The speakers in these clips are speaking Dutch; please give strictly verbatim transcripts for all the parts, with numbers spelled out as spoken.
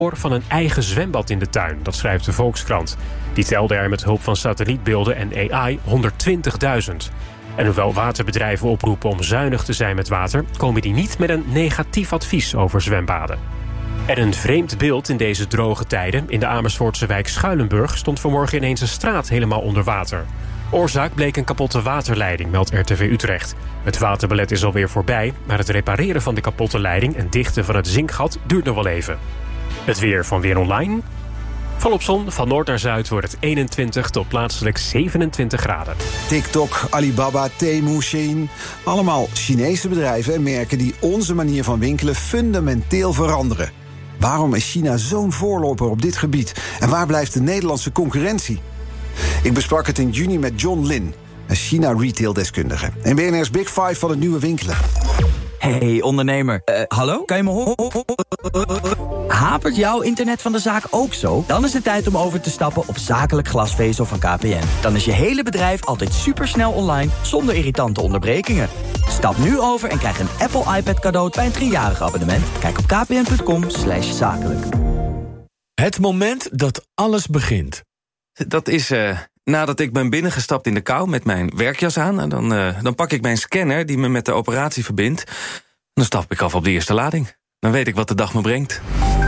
van een eigen zwembad in de tuin, dat schrijft de Volkskrant. Die telde er met hulp van satellietbeelden en A I honderdtwintigduizend. En hoewel waterbedrijven oproepen om zuinig te zijn met water, komen die niet met een negatief advies over zwembaden. En een vreemd beeld in deze droge tijden. In de Amersfoortse wijk Schuilenburg stond vanmorgen ineens een straat helemaal onder water. Oorzaak bleek een kapotte waterleiding, meldt R T V Utrecht. Het waterbelet is alweer voorbij, maar het repareren van de kapotte leiding en dichten van het zinkgat duurt nog wel even. Het weer van Weer Online. Volop zon, van noord naar zuid wordt het eenentwintig tot plaatselijk zevenentwintig graden. TikTok, Alibaba, Temu, Shein. Allemaal Chinese bedrijven en merken die onze manier van winkelen fundamenteel veranderen. Waarom is China zo'n voorloper op dit gebied? En waar blijft de Nederlandse concurrentie? Ik besprak het in juni met John Lin, een China-retail-deskundige. En B N R's Big Five van het nieuwe winkelen. Hey ondernemer, uh, hallo? Kan je me horen? Hapert jouw internet van de zaak ook zo? Dan is het tijd om over te stappen op zakelijk glasvezel van K P N. Dan is je hele bedrijf altijd supersnel online, zonder irritante onderbrekingen. Stap nu over en krijg een Apple iPad cadeau bij een driejarig abonnement. Kijk op kpn.com slash zakelijk. Het moment dat alles begint. Dat is uh, nadat ik ben binnengestapt in de kou met mijn werkjas aan. En dan, uh, dan pak ik mijn scanner die me met de operatie verbindt. Dan stap ik af op de eerste lading. Dan weet ik wat de dag me brengt.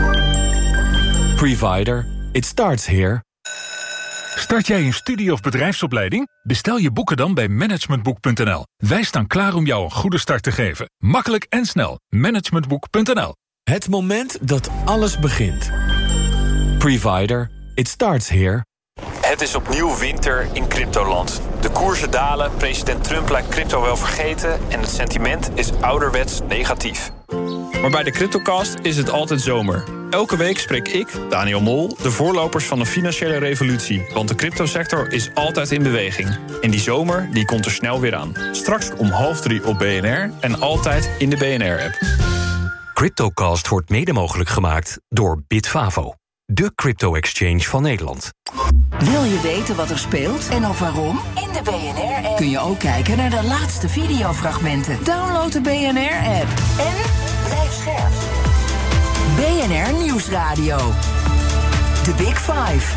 Provider. It starts here. Start jij een studie- of bedrijfsopleiding? Bestel je boeken dan bij managementboek punt n l. Wij staan klaar om jou een goede start te geven. Makkelijk en snel. managementboek punt n l. Het moment dat alles begint. Provider. It starts here. Het is opnieuw winter in cryptoland. De koersen dalen, president Trump lijkt crypto wel vergeten en het sentiment is ouderwets negatief. Maar bij de CryptoCast is het altijd zomer. Elke week spreek ik, Daniel Mol, de voorlopers van de financiële revolutie. Want de cryptosector is altijd in beweging. En die zomer die komt er snel weer aan. Straks om half drie op B N R en altijd in de B N R-app. CryptoCast wordt mede mogelijk gemaakt door Bitfavo, de crypto-exchange van Nederland. Wil je weten wat er speelt en of waarom? In de B N R-app kun je ook kijken naar de laatste videofragmenten. Download de B N R-app en blijf scherp. B N R Nieuwsradio. The Big Five.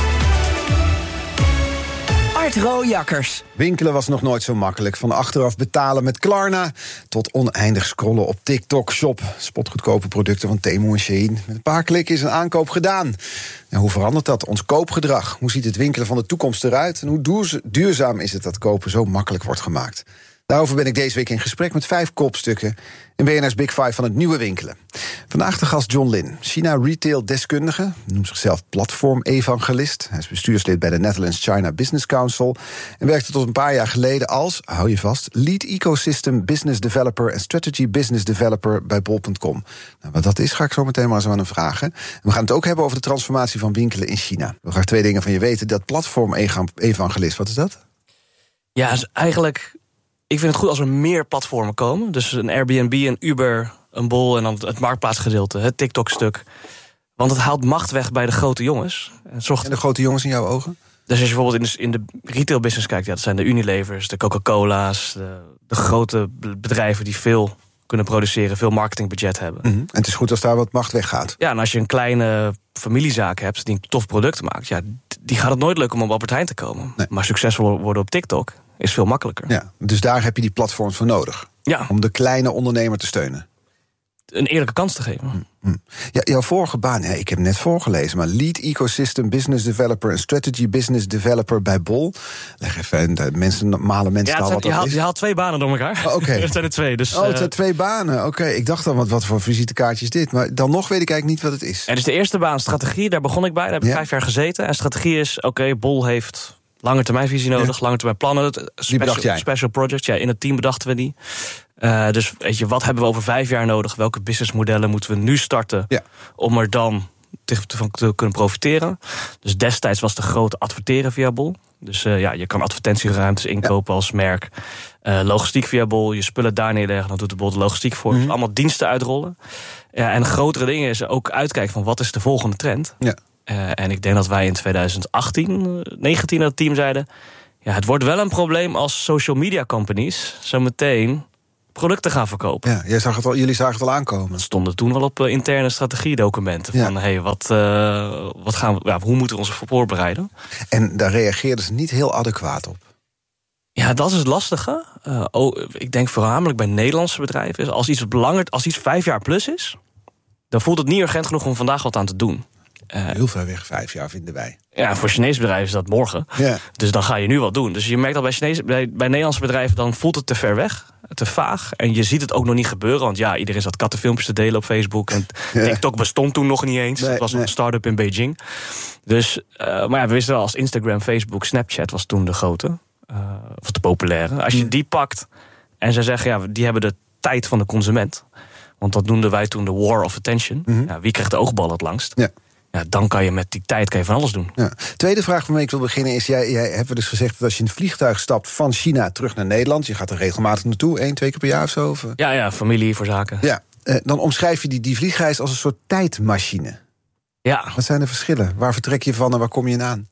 Art Rooijakkers. Winkelen was nog nooit zo makkelijk. Van achteraf betalen met Klarna tot oneindig scrollen op TikTok Shop. Spotgoedkope producten van Temu en Shein. Met een paar klikken is een aankoop gedaan. En hoe verandert dat? Ons koopgedrag. Hoe ziet het winkelen van de toekomst eruit? En hoe duurzaam is het dat kopen zo makkelijk wordt gemaakt? Daarover ben ik deze week in gesprek met vijf kopstukken in B N R's Big Five van het nieuwe winkelen. Vandaag de gast John Lin, China-retail-deskundige, noemt zichzelf platform-evangelist. Hij is bestuurslid bij de Netherlands China Business Council en werkte tot een paar jaar geleden als, hou je vast, Lead Ecosystem Business Developer en Strategy Business Developer bij bol punt com. Nou, wat dat is, ga ik zo meteen maar eens aan hem vragen. En we gaan het ook hebben over de transformatie van winkelen in China. Ik wil graag twee dingen van je weten. Dat platform-evangelist, wat is dat? Ja, is eigenlijk... Ik vind het goed als er meer platformen komen. Dus een Airbnb, een Uber, een Bol en dan het marktplaatsgedeelte, het TikTok-stuk. Want het haalt macht weg bij de grote jongens. En, zorgt... en de grote jongens in jouw ogen? Dus als je bijvoorbeeld in de, in de retailbusiness kijkt, ja, dat zijn de Unilevers, de Coca-Cola's, de, de grote bedrijven die veel kunnen produceren, veel marketingbudget hebben. Mm-hmm. En het is goed als daar wat macht weggaat. Ja, en als je een kleine familiezaak hebt die een tof product maakt, ja, die gaat het nooit lukken om op Albert Heijn te komen. Nee. Maar succesvol worden op TikTok is veel makkelijker. Ja, dus daar heb je die platforms voor nodig. Ja. Om de kleine ondernemer te steunen. Een eerlijke kans te geven. Mm-hmm. Ja, jouw vorige baan, ja, ik heb net voorgelezen, maar Lead Ecosystem Business Developer en Strategy Business Developer bij Bol. Leg even, de mensen, normale mensen ja, al zijn, wat je dat haalt, is. je haalt twee banen door elkaar. Oh, oké. Het zijn er twee. Dus, oh, het zijn twee banen. Oké, okay. Ik dacht dan, wat, wat voor visitekaartje is dit? Maar dan nog weet ik eigenlijk niet wat het is. En dus de eerste baan, strategie, daar begon ik bij. Daar heb ik ja. vijf jaar gezeten. En strategie is, oké, okay, Bol heeft lange termijnvisie nodig, ja. lange termijn plannen. Special, special project, ja, in het team bedachten we die. Uh, dus weet je, wat hebben we over vijf jaar nodig? Welke businessmodellen moeten we nu starten ja. om er dan te, te, te kunnen profiteren? Dus destijds was de grote adverteren via Bol. Dus uh, ja, je kan advertentieruimtes inkopen ja. als merk. Uh, logistiek via Bol, je spullen daar neerleggen, dan doet de Bol de logistiek voor. Mm-hmm. Allemaal diensten uitrollen. Ja, en grotere dingen is ook uitkijken van wat is de volgende trend. Ja. Uh, en ik denk dat wij in twintig achttien, negentien aan het team zeiden, ja, het wordt wel een probleem als social media companies zometeen producten gaan verkopen. Ja, jij zag het al, jullie zagen het al aankomen. Dat stonden toen wel op uh, interne strategiedocumenten. Ja. Van, hey, wat, uh, wat gaan we, ja, hoe moeten we ons voorbereiden? En daar reageerden ze niet heel adequaat op. Ja, dat is het lastige. Uh, oh, ik denk voornamelijk bij Nederlandse bedrijven. Als iets, langer, als iets vijf jaar plus is, dan voelt het niet urgent genoeg om vandaag wat aan te doen. Uh, Heel ver weg, vijf jaar vinden wij. Ja, voor Chinese bedrijven is dat morgen. Ja. Dus dan ga je nu wat doen. Dus je merkt dat bij, Chinese, bij, bij Nederlandse bedrijven, dan voelt het te ver weg, te vaag. En je ziet het ook nog niet gebeuren. Want ja, iedereen zat kattenfilmpjes te delen op Facebook. En ja. TikTok bestond toen nog niet eens. Nee, het was nog nee. een start-up in Beijing. Dus, uh, maar ja, we wisten wel, als Instagram, Facebook, Snapchat was toen de grote. Uh, of de populaire. Als je die pakt en ze zeggen, ja, die hebben de tijd van de consument. Want dat noemden wij toen de war of attention. Mm-hmm. Ja, wie krijgt de oogbal het langst? Ja. Ja, dan kan je met die tijd kan je van alles doen. Ja. Tweede vraag waarmee ik wil beginnen is... Jij, jij hebt dus gezegd dat als je in een vliegtuig stapt van China terug naar Nederland... je gaat er regelmatig naartoe, één, twee keer per jaar of zo? Of? Ja, ja, familie voor zaken. Ja, eh, dan omschrijf je die, die vliegreis als een soort tijdmachine. Ja. Wat zijn de verschillen? Waar vertrek je van en waar kom je aan?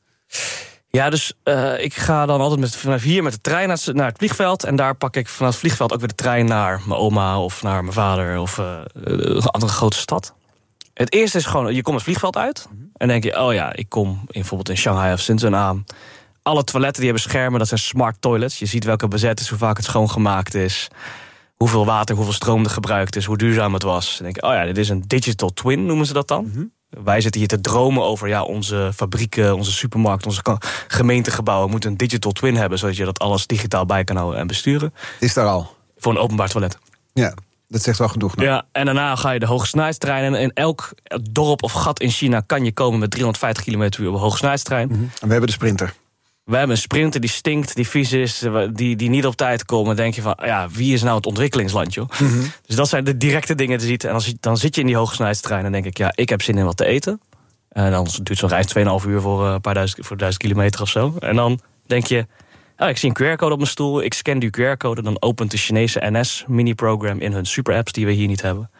Ja, dus uh, ik ga dan altijd met, vanaf hier met de trein naar het, naar het vliegveld... en daar pak ik vanaf het vliegveld ook weer de trein naar mijn oma... of naar mijn vader of uh, een andere grote stad. Het eerste is gewoon, je komt het vliegveld uit... en denk je, oh ja, ik kom in, bijvoorbeeld in Shanghai of Shenzhen aan. Alle toiletten die hebben schermen, dat zijn smart toilets. Je ziet welke bezet is, hoe vaak het schoongemaakt is... hoeveel water, hoeveel stroom er gebruikt is... hoe duurzaam het was. Dan denk je, oh ja, dit is een digital twin, noemen ze dat dan... Mm-hmm. Wij zitten hier te dromen over ja, onze fabrieken, onze supermarkt, onze gemeentegebouwen moeten een digital twin hebben, zodat je dat alles digitaal bij kan houden en besturen. Is daar al? Voor een openbaar toilet. Ja, dat zegt wel genoeg. Nou. Ja, en daarna ga je de hogesnelheidstrein. En in elk dorp of gat in China kan je komen met driehonderdvijftig kilometer per uur op een hogesnelheidstrein. Mm-hmm. En we hebben de Sprinter. We hebben een Sprinter die stinkt, die vies is, die, die niet op tijd komen. Dan denk je van, ja, wie is nou het ontwikkelingsland, joh? Mm-hmm. Dus dat zijn de directe dingen die je ziet. En als je, dan zit je in die hogesnelheidstrein en denk ik, ja, ik heb zin in wat te eten. En dan duurt zo'n reis twee komma vijf uur voor een paar duizend, voor duizend kilometer of zo. En dan denk je, oh, ik zie een Q R-code op mijn stoel, ik scan die Q R-code... dan opent de Chinese N S-mini-program in hun super-apps die we hier niet hebben.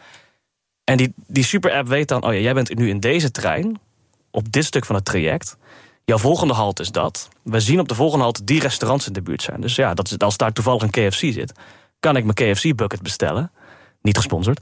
En die, die super-app weet dan, oh ja, jij bent nu in deze trein, op dit stuk van het traject... Jouw volgende halte is dat. We zien op de volgende halte die restaurants in de buurt zijn. Dus ja, dat is, als daar toevallig een K F C zit... kan ik mijn K F C-bucket bestellen. Niet gesponsord.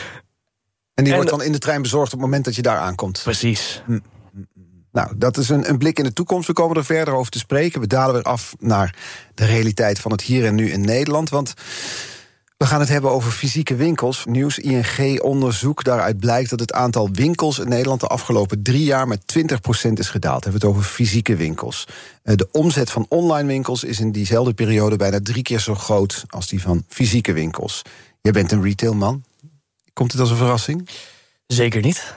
En die en, wordt dan in de trein bezorgd op het moment dat je daar aankomt? Precies. Hm. Nou, dat is een, een blik in de toekomst. We komen er verder over te spreken. We dalen weer af naar de realiteit van het hier en nu in Nederland. Want we gaan het hebben over fysieke winkels. Nieuws I N G-onderzoek. Daaruit blijkt dat het aantal winkels in Nederland de afgelopen drie jaar met twintig procent is gedaald. We hebben het over fysieke winkels. De omzet van online winkels is in diezelfde periode bijna drie keer zo groot als die van fysieke winkels. Jij bent een retailman. Komt het als een verrassing? Zeker niet.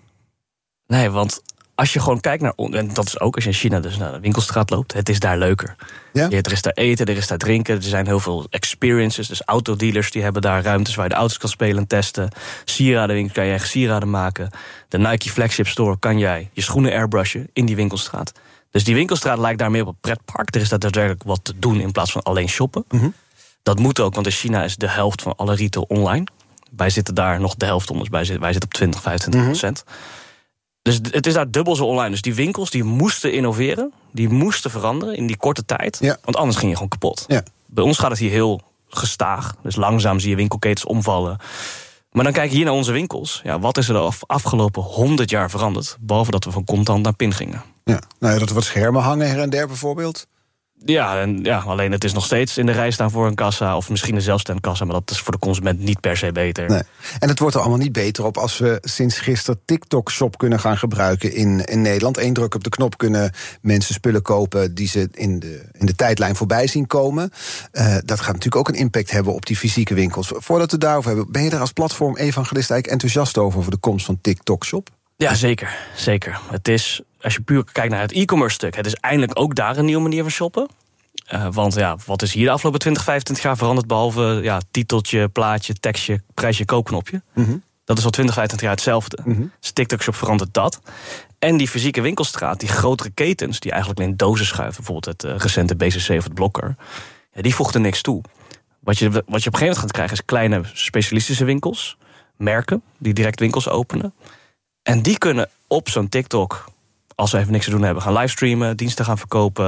Nee, want als je gewoon kijkt naar, en dat is ook als je in China dus naar de winkelstraat loopt, het is daar leuker. Ja? Ja, er is daar eten, er is daar drinken, er zijn heel veel experiences. Dus autodealers die hebben daar ruimtes waar je de auto's kan spelen en testen. Sieradenwinkel kan je eigen sieraden maken. De Nike Flagship Store kan jij je schoenen airbrushen in die winkelstraat. Dus die winkelstraat lijkt daar meer op een pretpark. Er is daar daadwerkelijk wat te doen in plaats van alleen shoppen. Mm-hmm. Dat moet ook, want in China is de helft van alle retail online. Wij zitten daar nog de helft onder, dus wij zitten op twintig, vijfentwintig procent. Mm-hmm. Dus het is daar dubbel zo online. Dus die winkels die moesten innoveren, die moesten veranderen in die korte tijd. Ja. Want anders ging je gewoon kapot. Ja. Bij ons gaat het hier heel gestaag. Dus langzaam zie je winkelketens omvallen. Maar dan kijk je hier naar onze winkels. Ja, wat is er de afgelopen honderd jaar veranderd? Behalve dat we van contant naar pin gingen. Ja, nou ja, dat er wat schermen hangen her en der bijvoorbeeld. Ja, en ja, alleen het is nog steeds in de rij staan voor een kassa, of misschien een zelfstemkassa, maar dat is voor de consument niet per se beter. Nee. En het wordt er allemaal niet beter op als we sinds gisteren TikTok-shop kunnen gaan gebruiken in, in Nederland. Eén druk op de knop kunnen mensen spullen kopen die ze in de, in de tijdlijn voorbij zien komen. Uh, dat gaat natuurlijk ook een impact hebben op die fysieke winkels. Voordat we het daarover hebben, ben je er als platform evangelist eigenlijk enthousiast over, over de komst van TikTok-shop? Ja, zeker. Zeker. Het is, als je puur kijkt naar het e-commerce stuk, het is eindelijk ook daar een nieuwe manier van shoppen. Uh, want ja, wat is hier de afgelopen twintig, vijfentwintig jaar veranderd, behalve ja, titeltje, plaatje, tekstje, prijsje, koopknopje. Mm-hmm. Dat is al twintig, vijfentwintig jaar hetzelfde. Mm-hmm. Dus TikTok-shop verandert dat. En die fysieke winkelstraat, die grotere ketens, die eigenlijk in dozen schuiven, bijvoorbeeld het uh, recente B C C of het Blokker, ja, die voegden niks toe. Wat je, wat je op een gegeven moment gaat krijgen is kleine specialistische winkels, merken, die direct winkels openen. En die kunnen op zo'n TikTok, als ze even niks te doen hebben, gaan livestreamen, diensten gaan verkopen,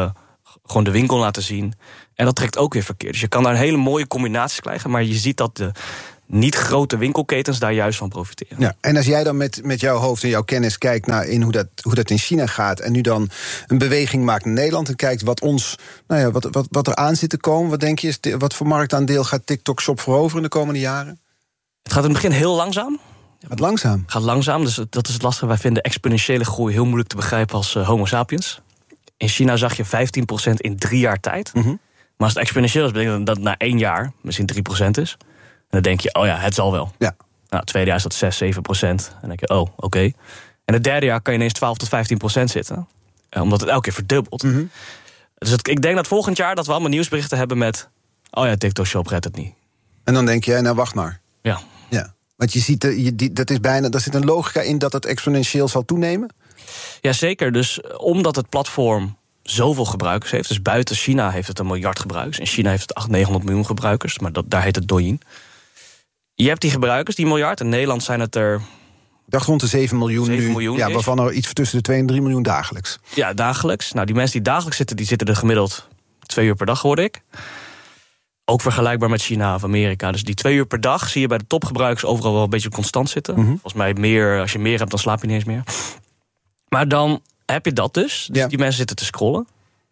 gewoon de winkel laten zien. En dat trekt ook weer verkeer. Dus je kan daar een hele mooie combinatie krijgen, maar je ziet dat de niet grote winkelketens daar juist van profiteren. Ja, en als jij dan met, met jouw hoofd en jouw kennis kijkt naar in hoe dat, hoe dat in China gaat, en nu dan een beweging maakt naar Nederland en kijkt wat ons, nou ja, wat, wat, wat er aan zit te komen, wat denk je, is, wat voor marktaandeel gaat TikTok Shop veroveren in de komende jaren? Het gaat in het begin heel langzaam. Wat langzaam? Het gaat langzaam, dus dat is het lastige. Wij vinden exponentiële groei heel moeilijk te begrijpen als uh, homo sapiens. In China zag je vijftien procent in drie jaar tijd. Mm-hmm. Maar als het exponentieel is, betekent dat het na één jaar misschien drie procent is. En dan denk je, oh ja, het zal wel. Ja. Nou, het tweede jaar is dat zes, zeven procent. En dan denk je, oh, oké. Okay. En het derde jaar kan je ineens twaalf tot vijftien procent zitten. Uh, omdat het elke keer verdubbelt. Mm-hmm. Dus het, ik denk dat volgend jaar dat we allemaal nieuwsberichten hebben met, oh ja, TikTok Shop redt het niet. En dan denk je, nou wacht maar. Ja. Ja. Want je ziet, je, die, dat is bijna, daar zit een logica in dat het exponentieel zal toenemen? Jazeker, dus omdat het platform zoveel gebruikers heeft, dus buiten China heeft het een miljard gebruikers, in China heeft het achthonderd, negenhonderd miljoen gebruikers, maar dat, daar heet het Douyin. Je hebt die gebruikers, die miljard, in Nederland zijn het er... Ik dacht rond de zeven miljoen zeven nu, miljoen ja, is. waarvan er iets tussen de twee en drie miljoen dagelijks. Ja, dagelijks. Nou, die mensen die dagelijks zitten, die zitten er gemiddeld twee uur per dag, hoorde ik. Ook vergelijkbaar met China of Amerika. Dus die twee uur per dag zie je bij de topgebruikers overal wel een beetje constant zitten. Mm-hmm. Volgens mij meer, als je meer hebt, dan slaap je niet eens meer. Maar dan heb je dat dus. Dus ja. Die mensen zitten te scrollen.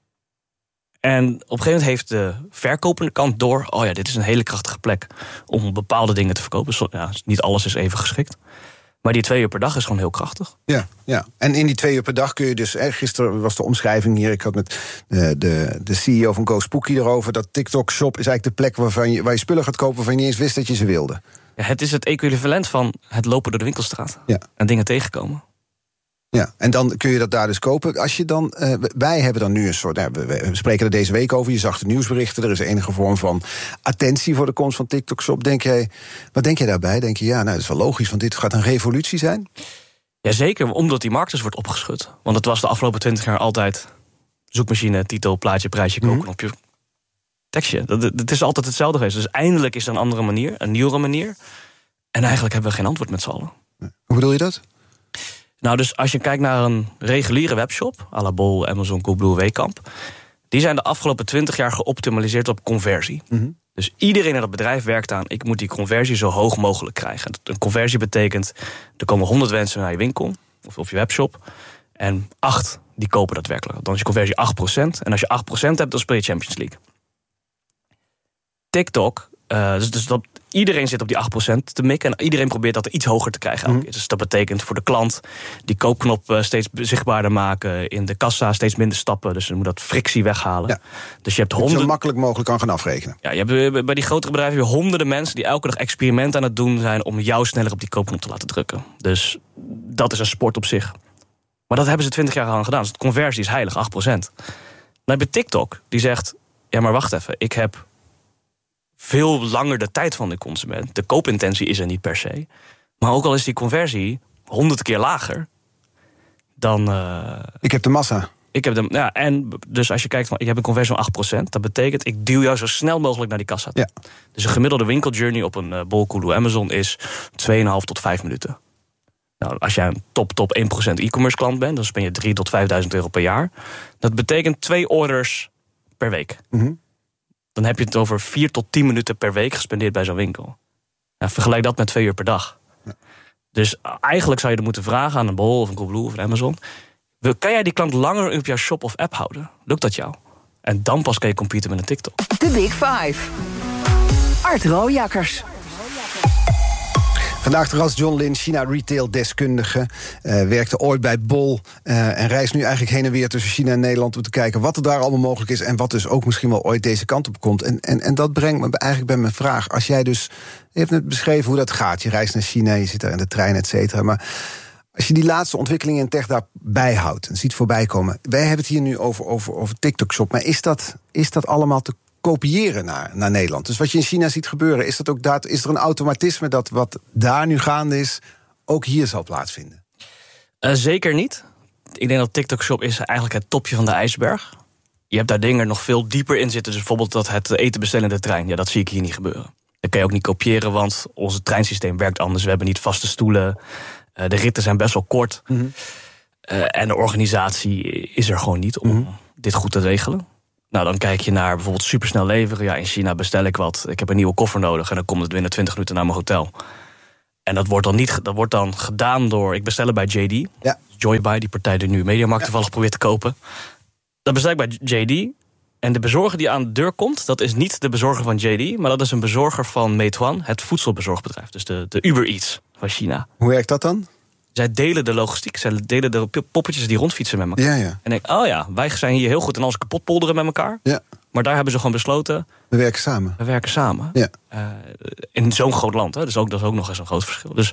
En op een gegeven moment heeft de verkopende kant door, oh ja, dit is een hele krachtige plek om bepaalde dingen te verkopen. Ja, niet alles is even geschikt. Maar die twee uur per dag is gewoon heel krachtig. Ja, ja. En in die twee uur per dag kun je dus... Eh, gisteren was de omschrijving hier, ik had met uh, de, de C E O van GoSpooky erover, dat TikTok Shop is eigenlijk de plek waarvan je, waar je spullen gaat kopen waarvan je niet eens wist dat je ze wilde. Ja, het is het equivalent van het lopen door de winkelstraat. Ja. En dingen tegenkomen. Ja, en dan kun je dat daar dus kopen. Als je dan, uh, wij hebben dan nu een soort, nou, we spreken er deze week over, je zag de nieuwsberichten, er is enige vorm van attentie voor de komst van TikTok Shop. Denk jij, wat denk je daarbij? Denk je, ja, nou, dat is wel logisch, want dit gaat een revolutie zijn? Jazeker, omdat die markt dus wordt opgeschud. Want het was de afgelopen twintig jaar altijd zoekmachine, titel, plaatje, prijsje, koopknopje, mm-hmm. tekstje. Dat, het is altijd hetzelfde geweest. Dus eindelijk is er een andere manier, een nieuwere manier. En eigenlijk hebben we geen antwoord met z'n allen. Hoe bedoel je dat? Nou, dus als je kijkt naar een reguliere webshop, à la Bol, Amazon, Coolblue, Weekamp, die zijn de afgelopen twintig jaar geoptimaliseerd op conversie. Mm-hmm. Dus iedereen in dat bedrijf werkt aan, ik moet die conversie zo hoog mogelijk krijgen. Een conversie betekent, er komen honderd mensen naar je winkel of, of je webshop, en acht die kopen daadwerkelijk. Dan is je conversie acht procent. En als je acht procent hebt, dan speel je Champions League. TikTok, uh, dus, dus dat iedereen zit op die acht procent te mikken en iedereen probeert dat iets hoger te krijgen. Mm-hmm. Dus dat betekent voor de klant die koopknop steeds zichtbaarder maken, in de kassa steeds minder stappen, dus je moet dat frictie weghalen. Ja. Dus je hebt honderden... honderd... zo makkelijk mogelijk kan gaan afrekenen. Ja, je hebt bij die grotere bedrijven weer honderden mensen die elke dag experimenten aan het doen zijn om jou sneller op die koopknop te laten drukken. Dus dat is een sport op zich. Maar dat hebben ze twintig jaar lang gedaan. Dus de conversie is heilig, acht procent. Dan heb je TikTok, die zegt, ja maar wacht even, ik heb veel langer de tijd van de consument. De koopintentie is er niet per se. Maar ook al is die conversie honderd keer lager, dan... Uh, ik heb de massa. Ik heb de, ja, en dus als je kijkt van, ik heb een conversie van acht procent, dat betekent, ik duw jou zo snel mogelijk naar die kassa. Ja. Dus een gemiddelde winkeljourney op een uh, Bol, Coolblue, Amazon is twee komma vijf tot vijf minuten. Nou, als jij een top, top één procent e-commerce klant bent, dan spend je drie tot vijfduizend euro per jaar. Dat betekent twee orders per week. Mm-hmm. Dan heb je het over vier tot tien minuten per week gespendeerd bij zo'n winkel. Nou, vergelijk dat met twee uur per dag. Ja. Dus eigenlijk zou je er moeten vragen aan een Bol of een Coolblue of een Amazon, kan jij die klant langer op jouw shop of app houden? Lukt dat jou? En dan pas kan je competen met een TikTok. De Big Five. Art Rooijakkers. Vandaag de gast John Lin, China-retail-deskundige. Uh, werkte ooit bij Bol uh, en reist nu eigenlijk heen en weer tussen China en Nederland om te kijken wat er daar allemaal mogelijk is en wat dus ook misschien wel ooit deze kant op komt. En, en, en dat brengt me eigenlijk bij mijn vraag. Als jij dus, je hebt net beschreven hoe dat gaat. Je reist naar China, je zit daar in de trein, et cetera. Maar als je die laatste ontwikkelingen in tech daarbij houdt en ziet voorbij komen. Wij hebben het hier nu over, over, over TikTok Shop. Maar is dat, is dat allemaal te kopiëren naar, naar Nederland? Dus wat je in China ziet gebeuren, is, dat ook dat, is er een automatisme dat wat daar nu gaande is, ook hier zal plaatsvinden? Uh, zeker niet. Ik denk dat TikTok Shop is eigenlijk het topje van de ijsberg. Je hebt daar dingen nog veel dieper in zitten. Dus bijvoorbeeld dat het eten bestellen in de trein. Ja, dat zie ik hier niet gebeuren. Dat kan je ook niet kopiëren, want ons treinsysteem werkt anders. We hebben niet vaste stoelen. Uh, de ritten zijn best wel kort. Mm-hmm. Uh, en de organisatie is er gewoon niet om mm-hmm. dit goed te regelen. Nou, dan kijk je naar bijvoorbeeld supersnel leveren. Ja, in China bestel ik wat. Ik heb een nieuwe koffer nodig en dan komt het binnen twintig minuten naar mijn hotel. En dat wordt dan, niet, dat wordt dan gedaan door... Ik bestel het bij J D. Ja. Joybuy, die partij die nu Mediamarkt ja. toevallig probeert te kopen. Dat bestel ik bij J D. En de bezorger die aan de deur komt, dat is niet de bezorger van J D... maar dat is een bezorger van Meituan, het voedselbezorgbedrijf. Dus de, de Uber Eats van China. Hoe werkt dat dan? Zij delen de logistiek, zij delen de poppetjes die rondfietsen met elkaar. Ja, ja. En ik, oh ja, wij zijn hier heel goed in alles kapot polderen met elkaar. Ja. Maar daar hebben ze gewoon besloten... We werken samen. We werken samen. Ja. Uh, in zo'n groot land, hè. Dus ook, dat is ook nog eens een groot verschil. Dus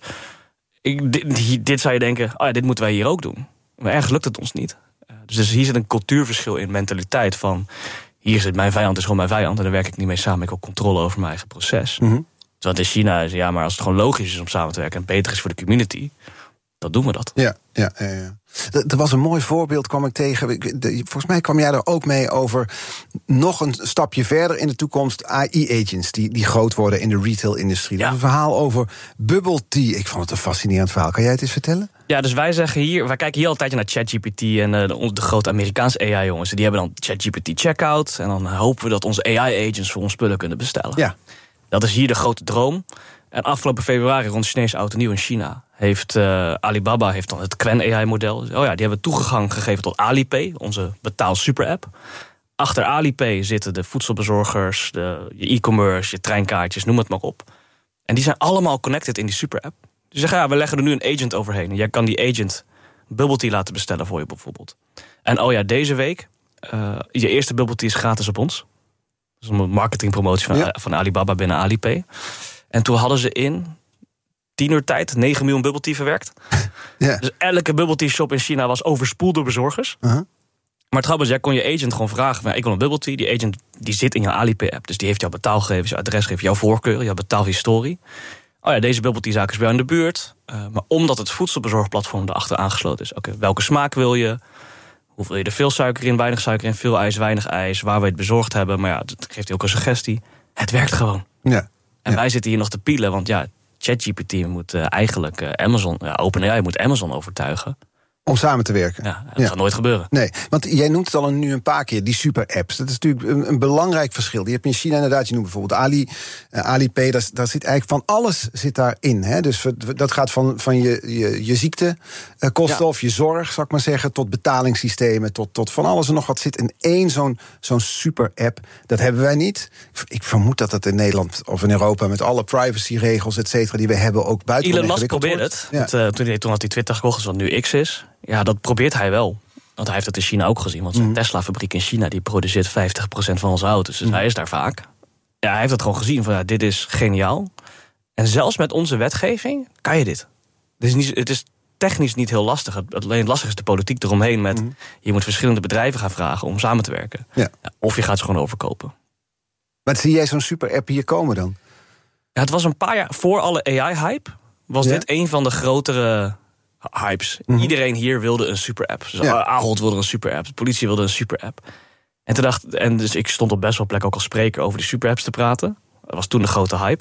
ik, dit, dit zou je denken, oh ja, dit moeten wij hier ook doen. Maar ergens lukt het ons niet. Uh, dus, dus hier zit een cultuurverschil in mentaliteit van... hier zit mijn vijand, is gewoon mijn vijand... en daar werk ik niet mee samen, ik heb ook controle over mijn eigen proces. Mm-hmm. Terwijl in China is, ja, maar als het gewoon logisch is om samen te werken... en beter is voor de community... dan doen we dat. Ja, ja, ja, ja. Er was een mooi voorbeeld, kwam ik tegen. Volgens mij kwam jij er ook mee over nog een stapje verder in de toekomst. A I-agents die, die groot worden in de retail-industrie. Ja. Een verhaal over bubble tea. Ik vond het een fascinerend verhaal. Kan jij het eens vertellen? Ja, dus wij zeggen hier, wij kijken hier altijd naar ChatGPT en uh, de, de grote Amerikaanse A I-jongens. Die hebben dan ChatGPT checkout en dan hopen we dat onze A I-agents voor ons spullen kunnen bestellen. Ja. Dat is hier de grote droom. En afgelopen februari rond Chinese oud en nieuw in China heeft uh, Alibaba heeft dan het Qwen A I-model. Oh ja, die hebben toegang gegeven tot Alipay, onze betaal-super-app. Achter Alipay zitten de voedselbezorgers, de, je e-commerce, je treinkaartjes, noem het maar op. En die zijn allemaal connected in die super-app. Dus zeggen, ja, we leggen er nu een agent overheen. En jij kan die agent bubble tea laten bestellen voor je bijvoorbeeld. En oh ja, deze week, uh, je eerste bubble tea is gratis op ons. Dat is een marketingpromotie van, ja. van Alibaba binnen Alipay. En toen hadden ze in tien uur tijd negen miljoen bubble tea verwerkt. Ja. Dus elke bubble tea shop in China was overspoeld door bezorgers. Uh-huh. Maar het grappige is, jij kon je agent gewoon vragen... Maar ik wil een bubble tea, die agent die zit in jouw Alipay-app. Dus die heeft jouw betaalgegevens, jouw adresgegevens, jouw voorkeur, jouw betaalhistorie. Oh ja, deze bubble tea zaak is bij jou in de buurt. Uh, maar omdat het voedselbezorgplatform erachter aangesloten is... Oké, okay, welke smaak wil je? Hoe wil je er veel suiker in, weinig suiker in, veel ijs, weinig ijs... waar we het bezorgd hebben, maar ja, dat geeft je ook een suggestie. Het werkt gewoon. Ja. En ja. wij zitten hier nog te pielen, want ja, ChatGPT moet uh, eigenlijk uh, Amazon... Ja, OpenAI moet Amazon overtuigen... Om samen te werken. Ja, dat ja. gaat nooit gebeuren. Nee, want jij noemt het al nu een paar keer, die super-apps. Dat is natuurlijk een, een belangrijk verschil. Die heb je in China inderdaad, je noemt bijvoorbeeld Ali, uh, Alipay. Daar, daar zit eigenlijk van alles zit daarin. Hè? Dus dat gaat van, van je, je, je ziektekosten ja. of je zorg, zal ik maar zeggen... tot betalingssystemen, tot, tot van alles en nog wat zit in één zo'n, zo'n super-app. Dat hebben wij niet. Ik vermoed dat dat in Nederland of in Europa... met alle privacyregels, et cetera, die we hebben ook buiten. Elon Musk probeert het. Ja. Met, uh, toen, hij, toen had hij Twitter gekocht, wat nu X is... Ja, dat probeert hij wel. Want hij heeft het in China ook gezien. Want zijn mm. Tesla-fabriek in China die produceert vijftig procent van onze auto's. Dus mm. hij is daar vaak. Ja, hij heeft het gewoon gezien van ja, dit is geniaal. En zelfs met onze wetgeving kan je dit. Het is, niet, het is technisch niet heel lastig. Het, alleen lastig is de politiek eromheen. Met, mm. Je moet verschillende bedrijven gaan vragen om samen te werken. Ja. Ja, of je gaat ze gewoon overkopen. Maar zie jij zo'n super-app hier komen dan? Ja, het was een paar jaar voor alle A I-hype. Was ja? dit een van de grotere... hypes. Mm-hmm. Iedereen hier wilde een super-app. Dus ja. Ahold wilde een super-app. De politie wilde een super-app. En toen dacht, en dus ik stond op best wel plek ook als spreker over die super-apps te praten. Dat was toen de grote hype.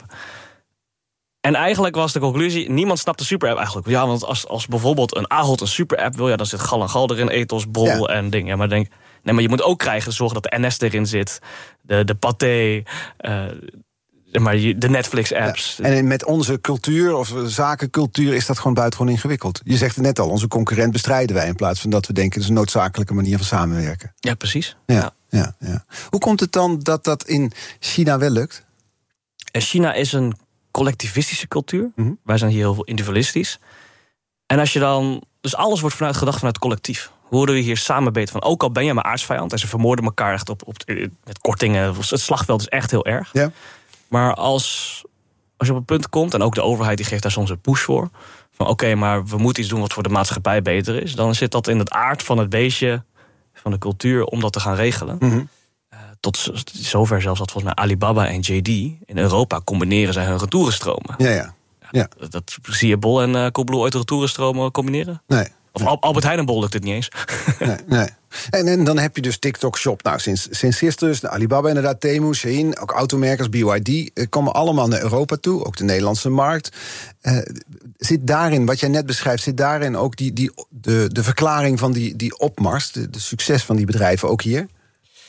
En eigenlijk was de conclusie, niemand snapt de super-app eigenlijk. Ja, want als, als bijvoorbeeld een Ahold een super-app wil, ja, dan zit gal en gal erin, ethos, bol ja. en ding. Ja, maar denk, nee, maar je moet ook krijgen, zorgen dat de N S erin zit, de, de Pathé, uh, maar de Netflix-apps. Ja, en met onze cultuur of zakencultuur is dat gewoon buitengewoon ingewikkeld. Je zegt het net al, onze concurrent bestrijden wij... in plaats van dat we denken, het is een noodzakelijke manier van samenwerken. Ja, precies. Ja, ja. Ja, ja. Hoe komt het dan dat dat in China wel lukt? China is een collectivistische cultuur. Mm-hmm. Wij zijn hier heel individualistisch. En als je dan... Dus alles wordt vanuit gedacht vanuit het collectief. Hoe worden we hier samen beter van? Ook al ben je maar aardsvijand... en ze vermoorden elkaar echt op, op, met kortingen. Het slagveld is echt heel erg. Ja. Maar als, als je op een punt komt, en ook de overheid die geeft daar soms een push voor... van oké, okay, maar we moeten iets doen wat voor de maatschappij beter is... dan zit dat in het aard van het beestje, van de cultuur, om dat te gaan regelen. Mm-hmm. Uh, tot zover zelfs dat volgens mij Alibaba en J D in Europa combineren zij hun retourenstromen. Ja, ja. ja. Dat, dat zie je Bol en uh, Coolblue ooit de retourenstromen combineren? Nee. Of Al- Albert Heijn en Bol lukt het niet eens. Nee, nee. En, en dan heb je dus TikTok Shop. Nou, sinds, sinds gisteren, dus, Alibaba inderdaad, Temu, Shein, ook automerkers, B Y D... Uh, komen allemaal naar Europa toe, ook de Nederlandse markt. Uh, zit daarin, wat jij net beschrijft, zit daarin ook die, die, de, de verklaring van die, die opmars... De, de succes van die bedrijven ook hier?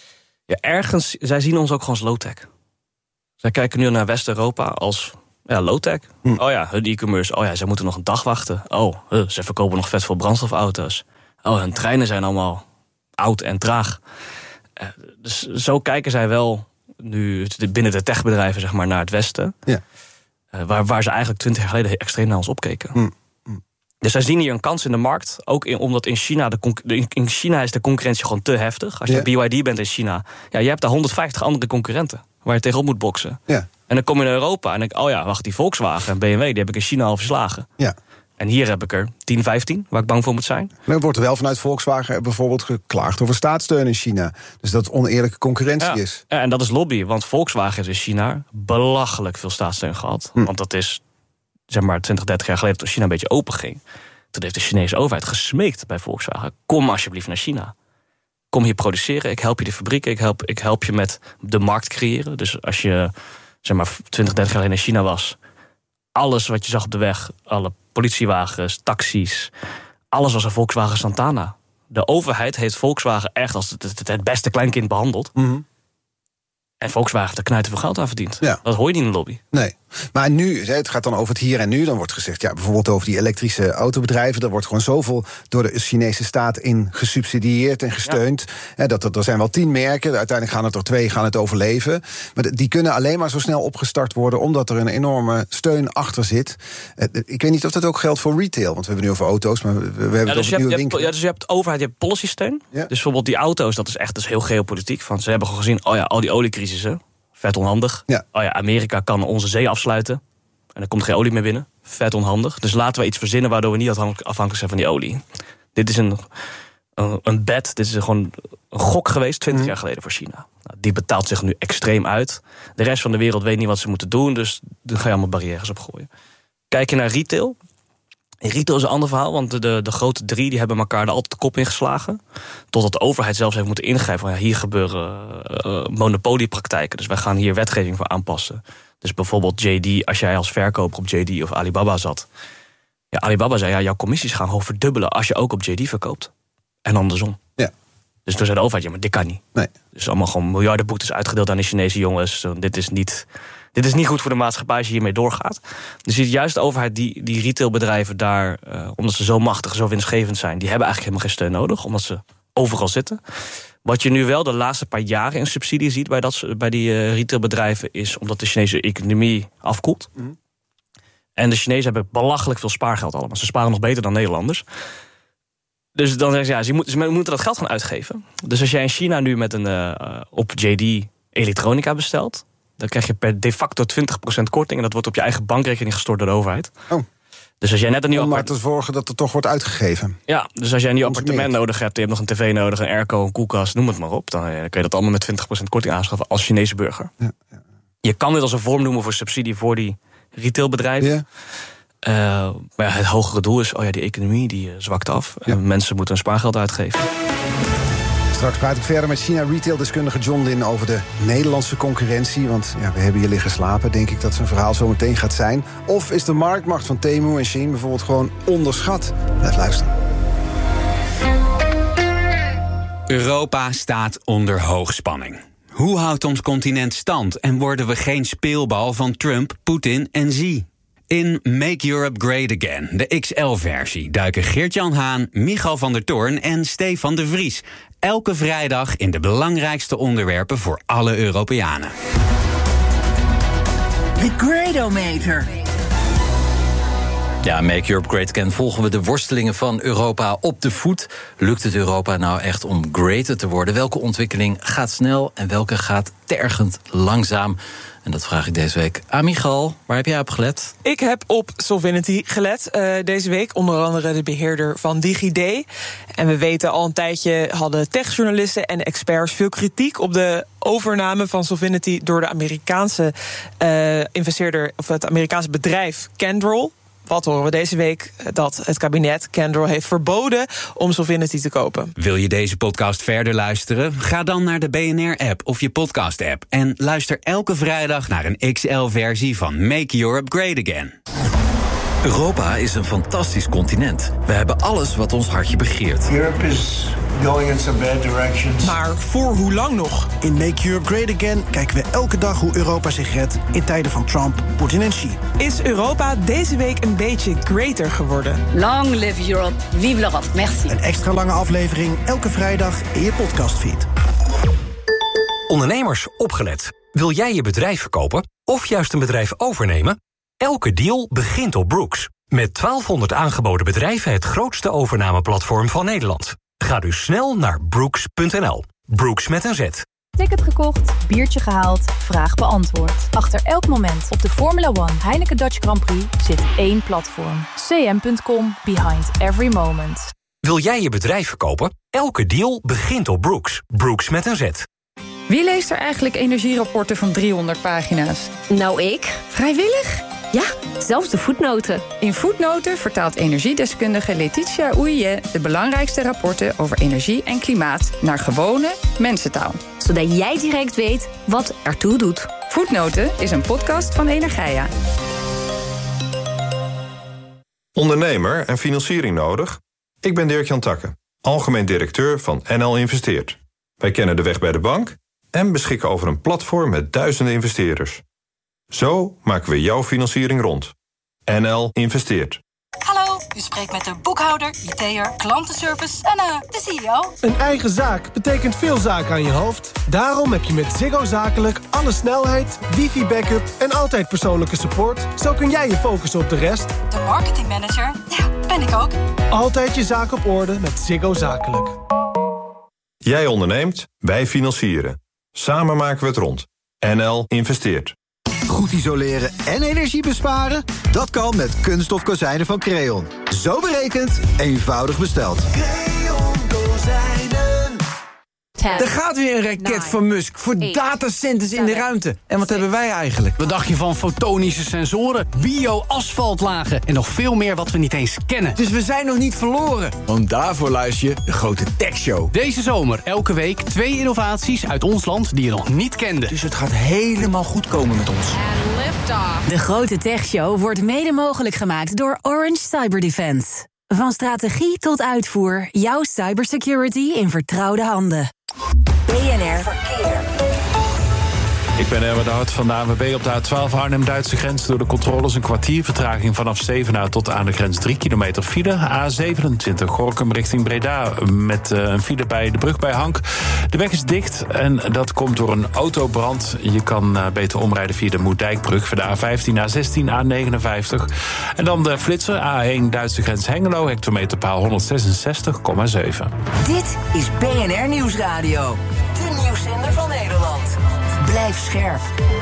Ja, ergens, zij zien ons ook gewoon als low-tech. Zij kijken nu naar West-Europa als ja, low-tech. Hm. Oh ja, hun e-commerce. Oh ja, ze moeten nog een dag wachten. Oh, uh, ze verkopen nog vet veel brandstofauto's. Oh, hun treinen zijn allemaal oud en traag. Uh, dus zo kijken zij wel nu binnen de techbedrijven zeg maar, naar het Westen. Ja. Uh, waar, waar ze eigenlijk twintig jaar geleden extreem naar ons opkeken. Hm. Hm. Dus zij zien hier een kans in de markt. Ook in, omdat in China, de in China is de concurrentie gewoon te heftig. Als je ja. B Y D bent in China, ja, je hebt daar honderdvijftig andere concurrenten waar je tegenop moet boksen. Ja. En dan kom je naar Europa en denk oh ja, wacht, die Volkswagen en B M W, die heb ik in China al verslagen. Ja. En hier heb ik er tien, vijftien, waar ik bang voor moet zijn. Maar er wordt er wel vanuit Volkswagen bijvoorbeeld geklaagd over staatssteun in China. Dus dat het oneerlijke concurrentie ja. is. Ja, en dat is lobby, want Volkswagen heeft in China belachelijk veel staatssteun gehad. Hm. Want dat is, zeg maar, twintig, dertig jaar geleden toen China een beetje open ging. Toen heeft de Chinese overheid gesmeekt bij Volkswagen. Kom alsjeblieft naar China. Kom hier produceren, ik help je de fabrieken, ik help, ik help je met de markt creëren. Dus als je, zeg maar, twintig, dertig jaar geleden in China was, alles wat je zag op de weg, alle politiewagens, taxis, alles was een Volkswagen Santana. De overheid heeft Volkswagen echt als het, het, het beste kleinkind behandeld. Mm-hmm. En Volkswagen heeft er knijten veel geld aan verdiend. Ja. Dat hoor je niet in de lobby. Nee. Maar nu, het gaat dan over het hier en nu. Dan wordt gezegd, ja, bijvoorbeeld over die elektrische autobedrijven. Er wordt gewoon zoveel door de Chinese staat in gesubsidieerd en gesteund. Ja. Dat, er, er zijn wel tien merken. Uiteindelijk gaan het er twee gaan het overleven. Maar die kunnen alleen maar zo snel opgestart worden omdat er een enorme steun achter zit. Ik weet niet of dat ook geldt voor retail. Want we hebben nu over auto's, maar we, we hebben ja, het dus over nieuwe winkels. Ja, dus je hebt overheid, je hebt policysteun. Ja. Dus bijvoorbeeld die auto's, dat is echt dus heel geopolitiek. Van, ze hebben gewoon gezien, oh ja, al die oliecrisissen. Vet onhandig. Ja. Oh ja, Amerika kan onze zee afsluiten. En er komt geen olie meer binnen. Vet onhandig. Dus laten we iets verzinnen waardoor we niet afhankelijk zijn van die olie. Dit is een, een, een bet. Dit is gewoon een gok geweest twintig mm. jaar geleden voor China. Nou, die betaalt zich nu extreem uit. De rest van de wereld weet niet wat ze moeten doen. Dus daar ga je allemaal barrières op gooien. Kijk je naar retail. In retail is een ander verhaal, want de, de, de grote drie die hebben elkaar er altijd de kop in geslagen. Totdat de overheid zelfs heeft moeten ingrijpen van ja, hier gebeuren uh, monopoliepraktijken. Dus wij gaan hier wetgeving voor aanpassen. Dus bijvoorbeeld J D, als jij als verkoper op J D of Alibaba zat. Ja, Alibaba zei ja, jouw commissies gaan gewoon verdubbelen als je ook op J D verkoopt. En andersom. Ja. Dus toen zei de overheid, ja, maar dit kan niet. Nee. Dus allemaal gewoon miljarden boetes uitgedeeld aan de Chinese jongens. Dit is niet... Dit is niet goed voor de maatschappij als je hiermee doorgaat. Dus je ziet juist de overheid, die, die retailbedrijven daar, uh, omdat ze zo machtig, zo winstgevend zijn, die hebben eigenlijk helemaal geen steun nodig, omdat ze overal zitten. Wat je nu wel de laatste paar jaren in subsidie ziet bij, dat, bij die uh, retailbedrijven, is omdat de Chinese economie afkoelt. Mm-hmm. En de Chinezen hebben belachelijk veel spaargeld allemaal. Ze sparen nog beter dan Nederlanders. Dus dan zeggen ze, ja, ze, moet, ze moeten dat geld gaan uitgeven. Dus als jij in China nu met een uh, op J D elektronica bestelt, dan krijg je per de facto twintig procent korting. En dat wordt op je eigen bankrekening gestort door de overheid. Oh. Dus als jij net een nieuw Om maar appart- te zorgen dat het toch wordt uitgegeven. Ja, dus als jij een nieuw appartement nodig hebt, je hebt nog een tv nodig, een airco, een koelkast, noem het maar op. Dan, dan kun je dat allemaal met twintig procent korting aanschaffen als Chinese burger. Ja, ja. Je kan dit als een vorm noemen voor subsidie voor die retailbedrijven. Ja. Uh, maar ja, het hogere doel is, oh ja, die economie die uh, zwakt af. Ja. En mensen moeten hun spaargeld uitgeven. Straks praat ik verder met China-retail-deskundige John Lin over de Nederlandse concurrentie. Want ja, we hebben hier liggen slapen, denk ik dat zijn verhaal zo meteen gaat zijn. Of is de marktmacht van Temu en Shein bijvoorbeeld gewoon onderschat? Blijf luisteren. Europa staat onder hoogspanning. Hoe houdt ons continent stand en worden we geen speelbal van Trump, Poetin en Xi? In Make Europe Great Again, de X L-versie, duiken Geert-Jan Haan, Michal van der Toorn en Stefan de Vries elke vrijdag in de belangrijkste onderwerpen voor alle Europeanen. De Gradometer. Ja, Make Europe Great Again volgen we de worstelingen van Europa op de voet. Lukt het Europa nou echt om greater te worden? Welke ontwikkeling gaat snel en welke gaat tergend langzaam? En dat vraag ik deze week aan Michal. Waar heb jij op gelet? Ik heb op Solvinity gelet uh, deze week. Onder andere de beheerder van DigiD. En we weten al een tijdje hadden techjournalisten en experts veel kritiek op de overname van Solvinity door de Amerikaanse uh, investeerder, of het Amerikaanse bedrijf Kyndryl. Wat horen we deze week? Dat het kabinet Kyndryl heeft verboden om Solvinity te kopen. Wil je deze podcast verder luisteren? Ga dan naar de B N R-app of je podcast-app en luister elke vrijdag naar een X L-versie van Make Europe Great Again. Europa is een fantastisch continent. We hebben alles wat ons hartje begeert. Europe is going in some bad directions. Maar voor hoe lang nog? In Make Europe Great Again kijken we elke dag hoe Europa zich redt in tijden van Trump, Poetin en Xi. Is Europa deze week een beetje greater geworden? Long live Europe, vive l'Europe, merci. Een extra lange aflevering elke vrijdag in je podcastfeed. Ondernemers, opgelet. Wil jij je bedrijf verkopen of juist een bedrijf overnemen? Elke deal begint op Brooks. Met twaalfhonderd aangeboden bedrijven het grootste overnameplatform van Nederland. Ga dus snel naar brooks punt n l. Brooks met een Z. Ticket gekocht, biertje gehaald, vraag beantwoord. Achter elk moment op de Formula One Heineken Dutch Grand Prix zit één platform. c m punt com, behind every moment. Wil jij je bedrijf verkopen? Elke deal begint op Brooks. Brooks met een Z. Wie leest er eigenlijk energierapporten van driehonderd pagina's? Nou, ik. Vrijwillig? Ja, zelfs de voetnoten. In Voetnoten vertaalt energiedeskundige Letitia Oeije de belangrijkste rapporten over energie en klimaat naar gewone mensentaal. Zodat jij direct weet wat ertoe doet. Voetnoten is een podcast van Energia. Ondernemer en financiering nodig? Ik ben Dirk-Jan Takke, algemeen directeur van N L Investeert. Wij kennen de weg bij de bank en beschikken over een platform met duizenden investeerders. Zo maken we jouw financiering rond. N L Investeert. Hallo, u spreekt met de boekhouder, I T'er, klantenservice en uh, de C E O. Een eigen zaak betekent veel zaken aan je hoofd. Daarom heb je met Ziggo Zakelijk alle snelheid, wifi-backup en altijd persoonlijke support. Zo kun jij je focussen op de rest. De marketingmanager, ja, ben ik ook. Altijd je zaak op orde met Ziggo Zakelijk. Jij onderneemt, wij financieren. Samen maken we het rond. N L Investeert. Goed isoleren en energie besparen? Dat kan met kunststof kozijnen van Creon. Zo berekend, eenvoudig besteld. Creon kozijnen. Er gaat weer een raket van Musk voor datacenters in de ruimte. En wat hebben wij eigenlijk? Wat dacht je van fotonische sensoren, bio-asfaltlagen en nog veel meer wat we niet eens kennen? Dus we zijn nog niet verloren. Want daarvoor luister je de grote techshow. Deze zomer elke week twee innovaties uit ons land die je nog niet kende. Dus het gaat helemaal goed komen met ons. De grote techshow wordt mede mogelijk gemaakt door Orange Cyber Defense. Van strategie tot uitvoer, jouw cybersecurity in vertrouwde handen. B N R Verkeer. Ik ben Erwin de Hart van de A N W B op de A twaalf Arnhem-Duitse grens. Door de controles een kwartier vertraging vanaf Zevenaar tot aan de grens drie kilometer file. A zevenentwintig Gorinchem richting Breda met uh, een file bij de brug bij Hank. De weg is dicht en dat komt door een autobrand. Je kan uh, beter omrijden via de Moerdijkbrug voor de A vijftien, A zestien, A negenenvijftig. En dan de flitser A één Duitse grens Hengelo, hectometerpaal honderdzesenzestig komma zeven. Dit is B N R Nieuwsradio. De nieuwszender van Nederland. Blijf scherp.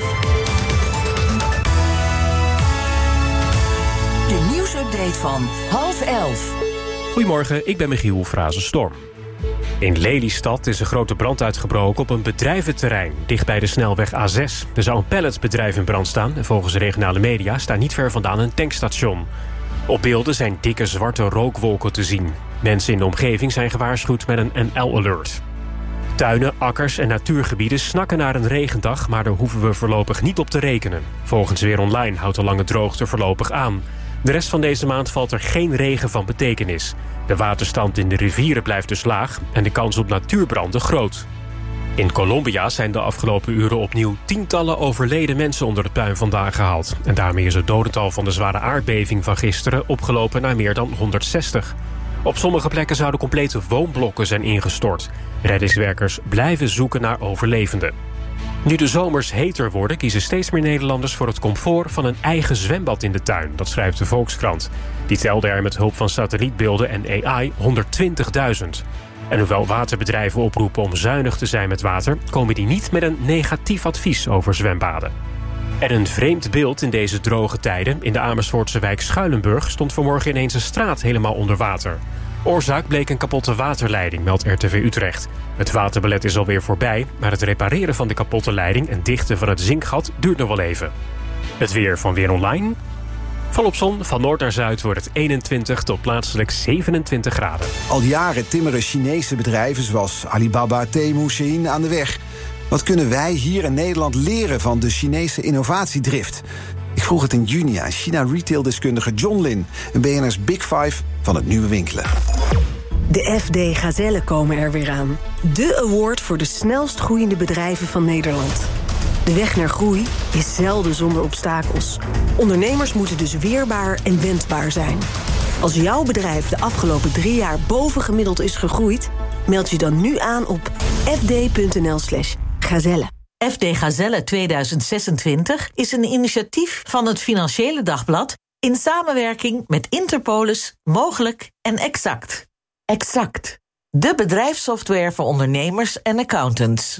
De nieuwsupdate van half elf. Goedemorgen, ik ben Michiel Frazenstorm. In Lelystad is een grote brand uitgebroken op een bedrijventerrein dicht bij de snelweg A zes. Er zou een palletbedrijf in brand staan en volgens de regionale media staat niet ver vandaan een tankstation. Op beelden zijn dikke zwarte rookwolken te zien. Mensen in de omgeving zijn gewaarschuwd met een N L-alert. Tuinen, akkers en natuurgebieden snakken naar een regendag, maar daar hoeven we voorlopig niet op te rekenen. Volgens Weer Online houdt de lange droogte voorlopig aan. De rest van deze maand valt er geen regen van betekenis. De waterstand in de rivieren blijft dus laag en de kans op natuurbranden groot. In Colombia zijn de afgelopen uren opnieuw tientallen overleden mensen onder het puin vandaan gehaald. En daarmee is het dodental van de zware aardbeving van gisteren opgelopen naar meer dan honderdzestig. Op sommige plekken zouden complete woonblokken zijn ingestort. Reddingswerkers blijven zoeken naar overlevenden. Nu de zomers heter worden, kiezen steeds meer Nederlanders voor het comfort van een eigen zwembad in de tuin. Dat schrijft de Volkskrant. Die telde er met hulp van satellietbeelden en A I honderdtwintigduizend. En hoewel waterbedrijven oproepen om zuinig te zijn met water, komen die niet met een negatief advies over zwembaden. En een vreemd beeld in deze droge tijden. In de Amersfoortse wijk Schuilenburg stond vanmorgen ineens een straat helemaal onder water. Oorzaak bleek een kapotte waterleiding, meldt R T V Utrecht. Het waterbelet is alweer voorbij, maar het repareren van de kapotte leiding en dichten van het zinkgat duurt nog wel even. Het weer van Weer Online. Volop zon, van noord naar zuid wordt het eenentwintig tot plaatselijk zevenentwintig graden. Al jaren timmeren Chinese bedrijven zoals Alibaba, Temu, Shein aan de weg. Wat kunnen wij hier in Nederland leren van de Chinese innovatiedrift? Ik vroeg het in juni aan China-retaildeskundige John Lin, een B N R's Big Five van het nieuwe winkelen. De F D Gazellen komen er weer aan. De award voor de snelst groeiende bedrijven van Nederland. De weg naar groei is zelden zonder obstakels. Ondernemers moeten dus weerbaar en wendbaar zijn. Als jouw bedrijf de afgelopen drie jaar bovengemiddeld is gegroeid, meld je dan nu aan op fd.nl slash gazelle. F D Gazelle tweeduizend zesentwintig is een initiatief van het Financiële Dagblad in samenwerking met Interpolis, Mogelijk en Exact. Exact, de bedrijfssoftware voor ondernemers en accountants.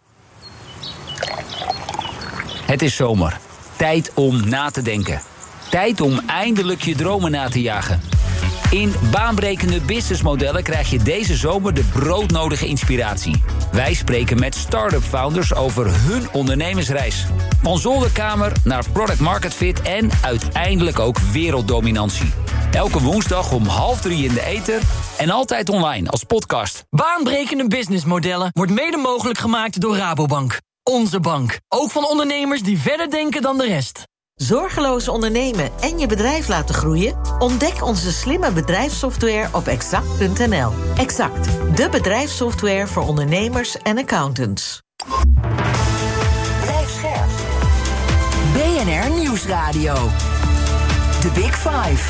Het is zomer. Tijd om na te denken. Tijd om eindelijk je dromen na te jagen. In baanbrekende businessmodellen krijg je deze zomer de broodnodige inspiratie. Wij spreken met start-up founders over hun ondernemersreis. Van zolderkamer naar product market fit en uiteindelijk ook werelddominantie. Elke woensdag om half drie in de ether en altijd online als podcast. Baanbrekende businessmodellen wordt mede mogelijk gemaakt door Rabobank. Onze bank. Ook van ondernemers die verder denken dan de rest. Zorgeloos ondernemen en je bedrijf laten groeien? Ontdek onze slimme bedrijfssoftware op exact punt n l. Exact, de bedrijfssoftware voor ondernemers en accountants. Blijf scherp. B N R Nieuwsradio. The Big Five.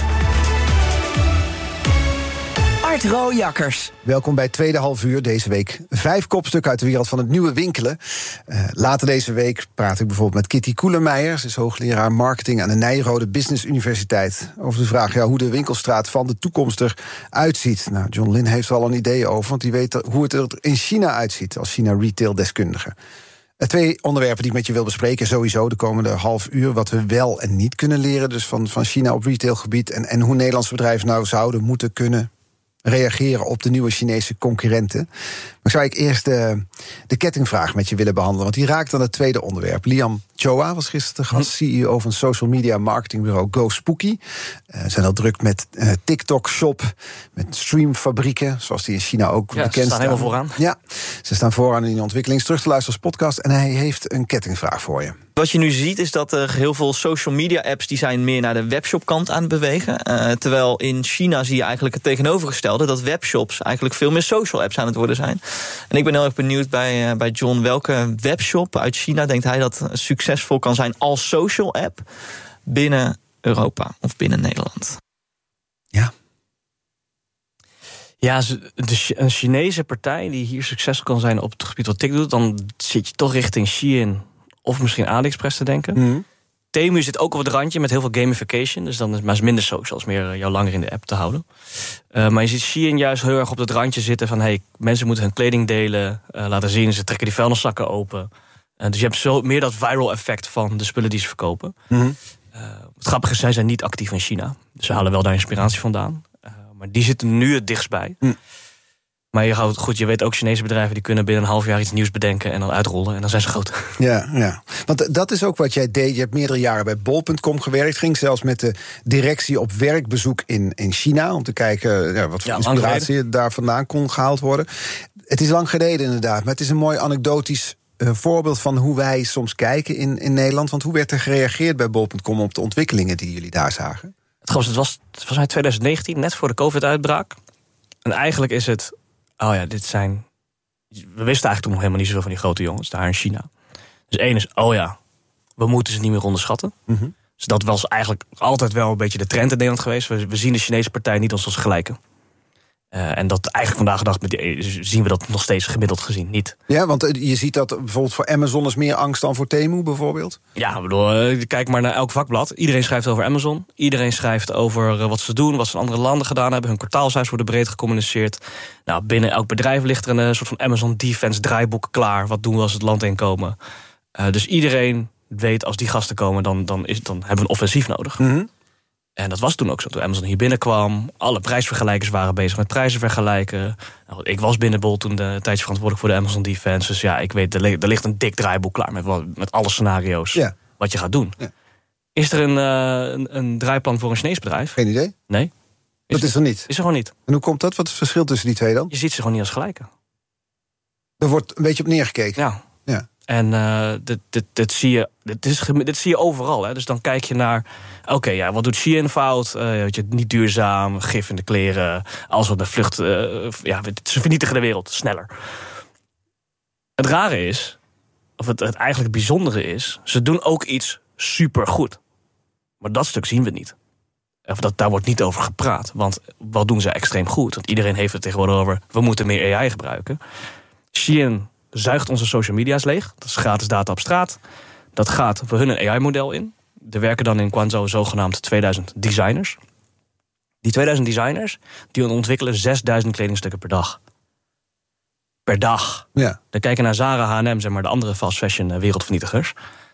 Art Rooijakkers. Welkom bij Tweede Half Uur. Deze week vijf kopstukken uit de wereld van het nieuwe winkelen. Uh, later deze week praat ik bijvoorbeeld met Kitty Koelemeijer. Ze is hoogleraar marketing aan de Nijrode Business Universiteit. Over de vraag ja, hoe de winkelstraat van de toekomst eruit ziet. Nou, John Lin heeft er al een idee over, want die weet hoe het er in China uitziet als China retail-deskundige. Uh, twee onderwerpen die ik met je wil bespreken, sowieso de komende half uur. Wat we wel en niet kunnen leren dus van, van China op retailgebied. En, en hoe Nederlandse bedrijven nou zouden moeten kunnen reageren op de nieuwe Chinese concurrenten. Maar zou ik eerst de, de kettingvraag met je willen behandelen, want die raakt aan het tweede onderwerp. Liam Choa was gisteren de gast, C E O van social media marketingbureau Go Spooky. Uh, zijn al druk met uh, TikTok Shop, met streamfabrieken, zoals die in China ook ja, bekend ze staan. staan. helemaal vooraan. Ja, ze staan vooraan in de ontwikkeling. Terug te luisteren als podcast en hij heeft een kettingvraag voor je. Wat je nu ziet is dat er heel veel social media apps die zijn meer naar de webshop-kant aan het bewegen. Uh, terwijl in China zie je eigenlijk het tegenovergestelde, dat webshops eigenlijk veel meer social apps aan het worden zijn. En ik ben heel erg benieuwd bij, uh, bij John, welke webshop uit China denkt hij dat succesvol kan zijn als social app binnen Europa of binnen Nederland? Ja. Ja, de, een Chinese partij die hier succesvol kan zijn op het gebied wat TikTok doet, dan zit je toch richting Shein of misschien AliExpress te denken. Mm. Temu zit ook op het randje met heel veel gamification. Dus dan is het minder social, als meer jou langer in de app te houden. Uh, maar je ziet Shein juist heel erg op het randje zitten van hey, mensen moeten hun kleding delen, uh, laten zien, ze trekken die vuilniszakken open. Uh, dus je hebt zo meer dat viral effect van de spullen die ze verkopen. Mm-hmm. Uh, het grappige is, zij zijn niet actief in China. Dus ze halen wel daar inspiratie vandaan. Uh, maar die zitten nu het dichtst bij. Mm. Maar je, houdt, goed, je weet ook, Chinese bedrijven die kunnen binnen een half jaar iets nieuws bedenken en dan uitrollen. En dan zijn ze groot. Ja, ja. Want dat is ook wat jij deed. Je hebt meerdere jaren bij bol punt com gewerkt. Ging zelfs met de directie op werkbezoek in, in China. Om te kijken ja, wat voor ja, inspiratie daar vandaan kon gehaald worden. Het is lang geleden inderdaad. Maar het is een mooi anekdotisch uh, voorbeeld van hoe wij soms kijken in, in Nederland. Want hoe werd er gereageerd bij bol punt com op de ontwikkelingen die jullie daar zagen? Het was, het was, het was twintig negentien, net voor de COVID-uitbraak. En eigenlijk is het, oh ja, dit zijn, we wisten eigenlijk toen nog helemaal niet zoveel van die grote jongens daar in China. Dus één is, oh ja, we moeten ze niet meer onderschatten. Mm-hmm. Dus dat was eigenlijk altijd wel een beetje de trend in Nederland geweest. We, we zien de Chinese partij niet als als gelijken. Uh, en dat eigenlijk vandaag de dag met die, zien we dat nog steeds gemiddeld gezien niet. Ja, want je ziet dat bijvoorbeeld voor Amazon is meer angst dan voor Temu bijvoorbeeld. Ja, bedoel, kijk maar naar elk vakblad. Iedereen schrijft over Amazon. Iedereen schrijft over wat ze doen, wat ze in andere landen gedaan hebben. Hun kwartaalcijfers worden breed gecommuniceerd. Nou, binnen elk bedrijf ligt er een soort van Amazon Defense draaiboek klaar. Wat doen we als het land inkomen? Uh, dus iedereen weet, als die gasten komen, dan, dan, is, dan hebben we een offensief nodig. Mm-hmm. En dat was toen ook zo. Toen Amazon hier binnenkwam, alle prijsvergelijkers waren bezig met prijzen vergelijken. Nou, ik was binnen Bol toen de tijdje verantwoordelijk voor de Amazon Defense. Dus ja, ik weet, er ligt, er ligt een dik draaiboek klaar met, met alle scenario's ja. wat je gaat doen. Ja. Is er een, uh, een, een draaiplan voor een Chinees bedrijf? Geen idee. Nee. Is dat is er niet? Is er gewoon niet. En hoe komt dat? Wat is het verschil tussen die twee dan? Je ziet ze gewoon niet als gelijken. Er wordt een beetje op neergekeken. Ja. Ja. En uh, dit, dit, dit, zie je, dit, is, dit zie je overal. Hè. Dus dan kijk je naar, oké, okay, ja, wat doet Shein fout? Uh, weet je, niet duurzaam, gif in de kleren. Als we de vlucht, uh, ja, ze vernietigen de wereld sneller. Het rare is, of het, het eigenlijk bijzondere is, ze doen ook iets supergoed. Maar dat stuk zien we niet. Of dat, daar wordt niet over gepraat. Want wat doen ze extreem goed? Want iedereen heeft het tegenwoordig over, we moeten meer A I gebruiken. Shein zuigt onze social media's leeg. Dat is gratis data op straat. Dat gaat voor hun een A I-model in. Er werken dan in Guangzhou zogenaamd tweeduizend designers. Die tweeduizend designers die ontwikkelen zesduizend kledingstukken per dag. Per dag. Ja. Dan kijken naar Zara, H en M, zeg maar de andere fast fashion wereldvernietigers.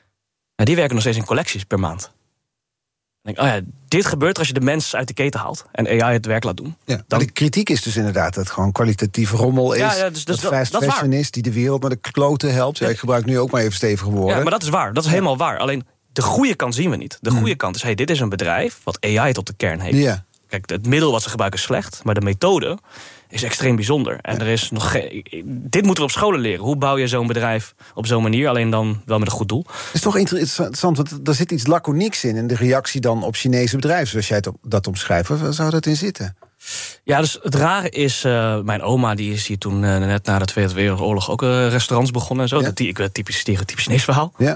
En die werken nog steeds in collecties per maand. Dan denk ik, oh ja, dit gebeurt als je de mens uit de keten haalt en A I het werk laat doen. Ja, dan... De kritiek is dus inderdaad dat het gewoon kwalitatief rommel is. Ja, ja, dus, dus, dat fast dat, fashion dat is die de wereld naar de kloten helpt. Ja, ik gebruik nu ook maar even stevige woorden. Ja, maar dat is waar. Dat is helemaal waar. Alleen de goede kant zien we niet. De goede hmm. kant is, hey, dit is een bedrijf wat A I tot de kern heeft. Ja. Kijk, het middel wat ze gebruiken is slecht, maar de methode is extreem bijzonder. En ja. er is nog geen. Dit moeten we op scholen leren. Hoe bouw je zo'n bedrijf op zo'n manier? Alleen dan wel met een goed doel. Het is toch interessant, want er zit iets laconieks in. En de reactie dan op Chinese bedrijven, zoals jij dat omschrijft. Waar zou dat in zitten? Ja, dus het rare is, uh, mijn oma die is hier toen uh, net na de Tweede Wereldoorlog ook uh, restaurants begonnen en zo. Ja. Dat die, ik weet typisch stereotypisch Chinees verhaal. Ja.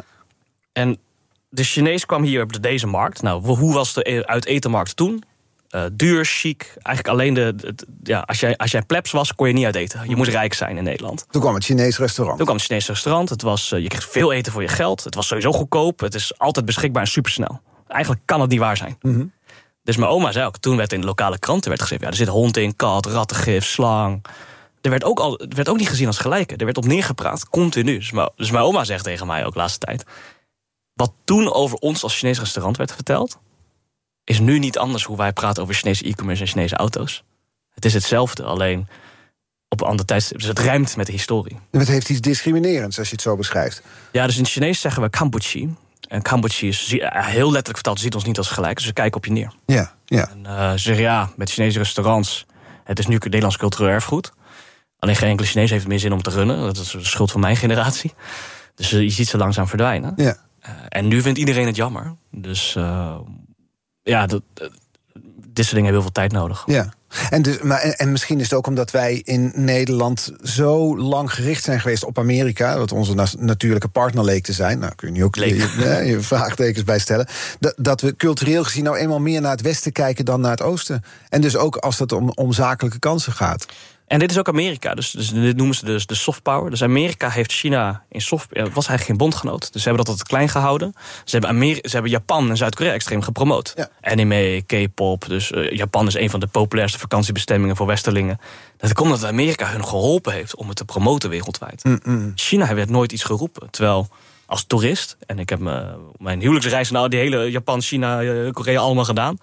En de Chinees kwam hier op deze markt. Nou, hoe was de uit-etenmarkt toen? Uh, duur, chic. Eigenlijk alleen de. de, de ja, als, jij, als jij plebs was, kon je niet uit eten. Je moest rijk zijn in Nederland. Toen kwam het Chinees restaurant. Toen kwam het Chinees restaurant. Het was, uh, je kreeg veel eten voor je geld. Het was sowieso goedkoop. Het is altijd beschikbaar en supersnel. Eigenlijk kan het niet waar zijn. Mm-hmm. Dus mijn oma zei ook, toen werd in de lokale kranten werd gezegd, ja, er zit hond in, kat, rattengif, slang. Er werd ook, al, er werd ook niet gezien als gelijke. Er werd op neergepraat, continu. Dus mijn, dus mijn oma zegt tegen mij ook de laatste tijd, wat toen over ons als Chinees restaurant werd verteld, is nu niet anders hoe wij praten over Chinese e-commerce en Chinese auto's. Het is hetzelfde, alleen op een ander tijdstip. Dus het rijmt met de historie. En het heeft iets discriminerends als je het zo beschrijft. Ja, dus in het Chinees zeggen we Kampuchi. En Kampuchi is heel letterlijk vertaald, ziet ons niet als gelijk. Dus ze kijken op je neer. Ja, ja. En uh, ze zeggen ja, met Chinese restaurants, het is nu Nederlands cultureel erfgoed. Alleen geen enkele Chinees heeft meer zin om te runnen. Dat is de schuld van mijn generatie. Dus uh, je ziet ze langzaam verdwijnen. Ja. Uh, en nu vindt iedereen het jammer. Dus uh, ja, dat, uh, dit soort dingen hebben heel veel tijd nodig. Ja. En, dus, maar, en, en misschien is het ook omdat wij in Nederland zo lang gericht zijn geweest op Amerika, wat onze na- natuurlijke partner leek te zijn. Nou, kun je nu ook je, je, je vraagtekens bij stellen. Dat, dat we cultureel gezien nou eenmaal meer naar het westen kijken dan naar het oosten. En dus ook als het om, om zakelijke kansen gaat. En dit is ook Amerika, dus, dus dit noemen ze dus de soft power. Dus Amerika heeft China in soft, was eigenlijk geen bondgenoot. Dus ze hebben dat altijd klein gehouden. Ze hebben, Ameri- ze hebben Japan en Zuid-Korea extreem gepromoot. Ja. Anime, K-pop, dus uh, Japan is een van de populairste vakantiebestemmingen voor westerlingen. Dat komt omdat Amerika hun geholpen heeft om het te promoten wereldwijd. Mm-mm. China werd nooit iets geroepen, terwijl als toerist, en ik heb uh, mijn huwelijksreis nou die hele Japan, China, uh, Korea allemaal gedaan.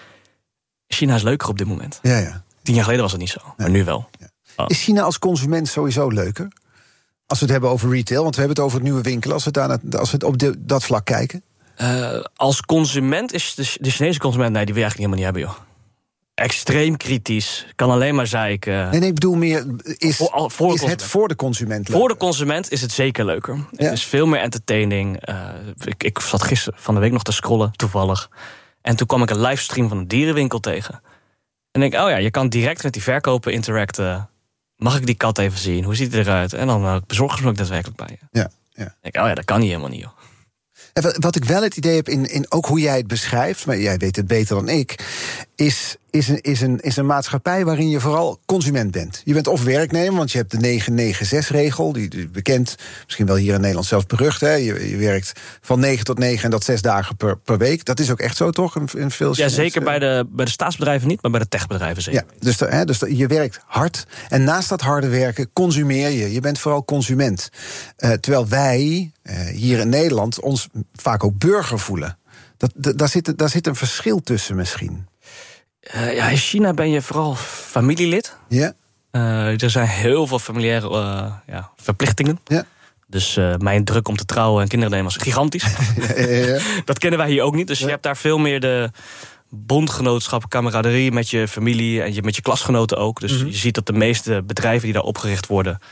China is leuker op dit moment. Ja, ja. Tien jaar geleden was het niet zo, maar nu wel. Ja. Oh. Is China als consument sowieso leuker? Als we het hebben over retail, want we hebben het over het nieuwe winkelen. Als we, daar, als we het op de, dat vlak kijken. Uh, als consument is de, de Chinese consument, nee, die wil je eigenlijk helemaal niet hebben, joh. Extreem kritisch, kan alleen maar zeiken. Nee, nee, ik bedoel meer, is, voor, voor is het voor de consument leuker? Voor de consument is het zeker leuker. Ja. Het is veel meer entertaining. Uh, ik, ik zat gisteren van de week nog te scrollen, toevallig. En toen kwam ik een livestream van een dierenwinkel tegen. En denk, oh ja, je kan direct met die verkoper interacten. Mag ik die kat even zien? Hoe ziet hij eruit? En dan uh, bezorgen ze ook daadwerkelijk bij je. Ja, ja. Denk, oh ja, dat kan niet helemaal niet, joh. En wat ik wel het idee heb, in, in ook hoe jij het beschrijft, maar jij weet het beter dan ik, is, is, een, is, een, is een maatschappij waarin je vooral consument bent. Je bent of werknemer, want je hebt de negen negen zes regel, die, die bekend, misschien wel hier in Nederland zelfs berucht. Hè? Je, je werkt van negen tot negen en dat zes dagen per, per week. Dat is ook echt zo, toch? In, in veel ja, zeker bij de, bij de staatsbedrijven niet, maar bij de techbedrijven zeker. Ja, dus, hè, dus je werkt hard. En naast dat harde werken consumeer je. Je bent vooral consument. Uh, terwijl wij uh, hier in Nederland ons vaak ook burger voelen. Dat, dat, daar, zit, daar zit een verschil tussen misschien. Uh, ja, in China ben je vooral familielid. Ja. Uh, er zijn heel veel familiaire uh, ja, verplichtingen. Ja. Dus uh, mijn druk om te trouwen en kinderen nemen was gigantisch. ja, ja, ja. Dat kennen wij hier ook niet. Dus ja. Je hebt daar veel meer de bondgenootschap, kameraderie met je familie en je, met je klasgenoten ook. Dus mm-hmm. je ziet dat de meeste bedrijven die daar opgericht worden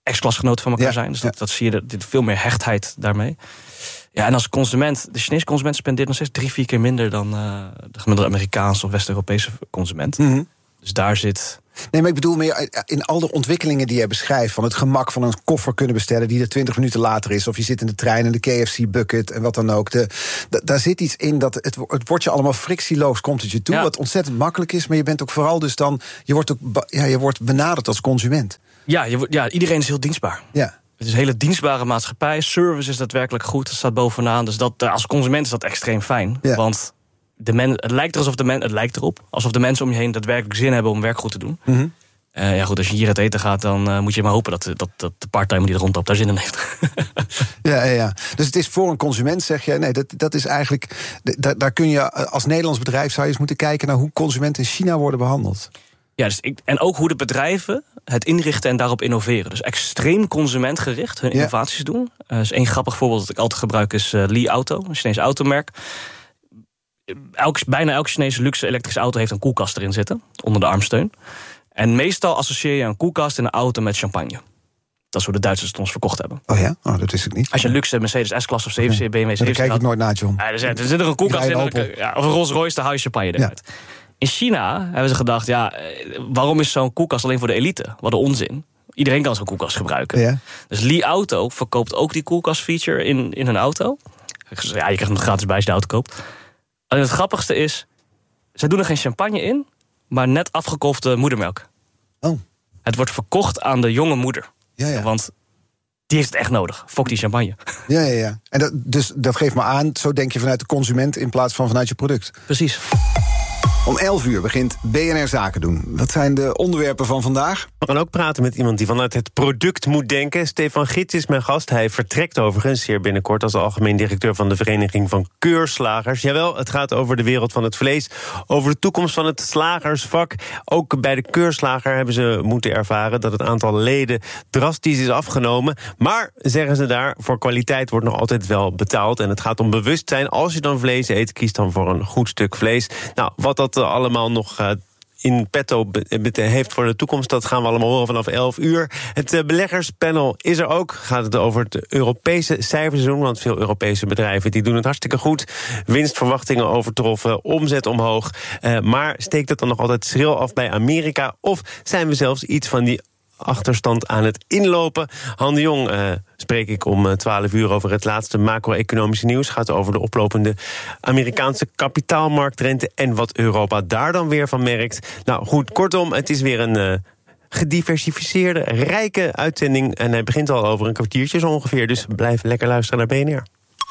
ex-klasgenoten van elkaar Ja, zijn. Dus ja. dat, dat zie je, dat, veel meer hechtheid daarmee. Ja, en als consument, de Chinese consument spendeert nog steeds drie, vier keer minder dan uh, de gemiddelde Amerikaanse of West-Europese consument. Mm-hmm. Dus daar zit. Nee, maar ik bedoel meer in al de ontwikkelingen die jij beschrijft, van het gemak van een koffer kunnen bestellen die er twintig minuten later is, of je zit in de trein en de K F C-bucket en wat dan ook. De, de, daar zit iets in dat het, het wordt je allemaal frictieloos, komt het je toe, ja. Wat ontzettend makkelijk is, maar je bent ook vooral dus dan, je wordt ook ja, je wordt benaderd als consument. Ja, je, ja, iedereen is heel dienstbaar. Ja. Het is een hele dienstbare maatschappij. Service is daadwerkelijk goed, dat staat bovenaan. Dus dat, als consument is dat extreem fijn. Ja. Want de men, het lijkt er alsof de men, het lijkt erop alsof de mensen om je heen daadwerkelijk zin hebben om werk goed te doen. Mm-hmm. Uh, ja, goed, als je hier uit eten gaat, dan uh, moet je maar hopen dat, dat, dat de parttimer die er rondloopt daar zin in heeft. ja, ja, ja. Dus het is voor een consument, zeg je. Nee, dat, dat is eigenlijk. Daar, daar kun je als Nederlands bedrijf zou je eens moeten kijken naar hoe consumenten in China worden behandeld. Ja, dus ik, en ook hoe de bedrijven het inrichten en daarop innoveren. Dus extreem consumentgericht hun innovaties ja. doen. Uh, dus één grappig voorbeeld dat ik altijd gebruik is uh, Li Auto, een Chinese automerk. Elk, bijna elke Chinese luxe elektrische auto heeft een koelkast erin zitten, onder de armsteun. En meestal associeer je een koelkast in een auto met champagne. Dat is hoe de Duitsers het ons verkocht hebben. Oh ja? Oh, dat wist ik niet. Als je een luxe Mercedes S-klasse of zeven serie B M W zeven serie... Dan kijk ik nooit naar, John. Ja, er, zit, er zit er een koelkast in, een, ja, of een Rolls Royce, daar haal je champagne eruit. Ja. In China hebben ze gedacht, ja, waarom is zo'n koelkast alleen voor de elite? Wat een onzin. Iedereen kan zo'n koelkast gebruiken. Ja. Dus Li Auto verkoopt ook die koelkastfeature in, in een auto. Ja, je krijgt hem gratis bij als je de auto koopt. En het grappigste is, zij doen er geen champagne in, maar net afgekolfde moedermelk. Oh. Het wordt verkocht aan de jonge moeder. Ja, ja. Want die heeft het echt nodig. Fok die champagne. Ja, ja, ja. En dat, dus dat geeft me aan, zo denk je vanuit de consument in plaats van vanuit je product. Precies. Om elf uur begint B N R Zaken doen. Wat zijn de onderwerpen van vandaag? We gaan ook praten met iemand die vanuit het product moet denken. Stefan Gids is mijn gast. Hij vertrekt overigens zeer binnenkort als algemeen directeur van de Vereniging van Keurslagers. Jawel, het gaat over de wereld van het vlees. Over de toekomst van het slagersvak. Ook bij de keurslager hebben ze moeten ervaren dat het aantal leden drastisch is afgenomen. Maar, zeggen ze daar, voor kwaliteit wordt nog altijd wel betaald. En het gaat om bewustzijn. Als je dan vlees eet, kies dan voor een goed stuk vlees. Nou, wat dat allemaal nog uh, in petto be- be- heeft voor de toekomst, dat gaan we allemaal horen vanaf elf uur. Het uh, beleggerspanel is er ook. Gaat het over het Europese cijferseizoen, want veel Europese bedrijven die doen het hartstikke goed. Winstverwachtingen overtroffen, omzet omhoog. Uh, maar steekt het dan nog altijd schril af bij Amerika? Of zijn we zelfs iets van die achterstand aan het inlopen? Han de Jong uh, spreek ik om twaalf uur over het laatste macro-economische nieuws. Gaat over de oplopende Amerikaanse kapitaalmarktrente en wat Europa daar dan weer van merkt. Nou goed, kortom, het is weer een uh, gediversificeerde, rijke uitzending. En hij begint al over een kwartiertje zo ongeveer. Dus blijf lekker luisteren naar B N R.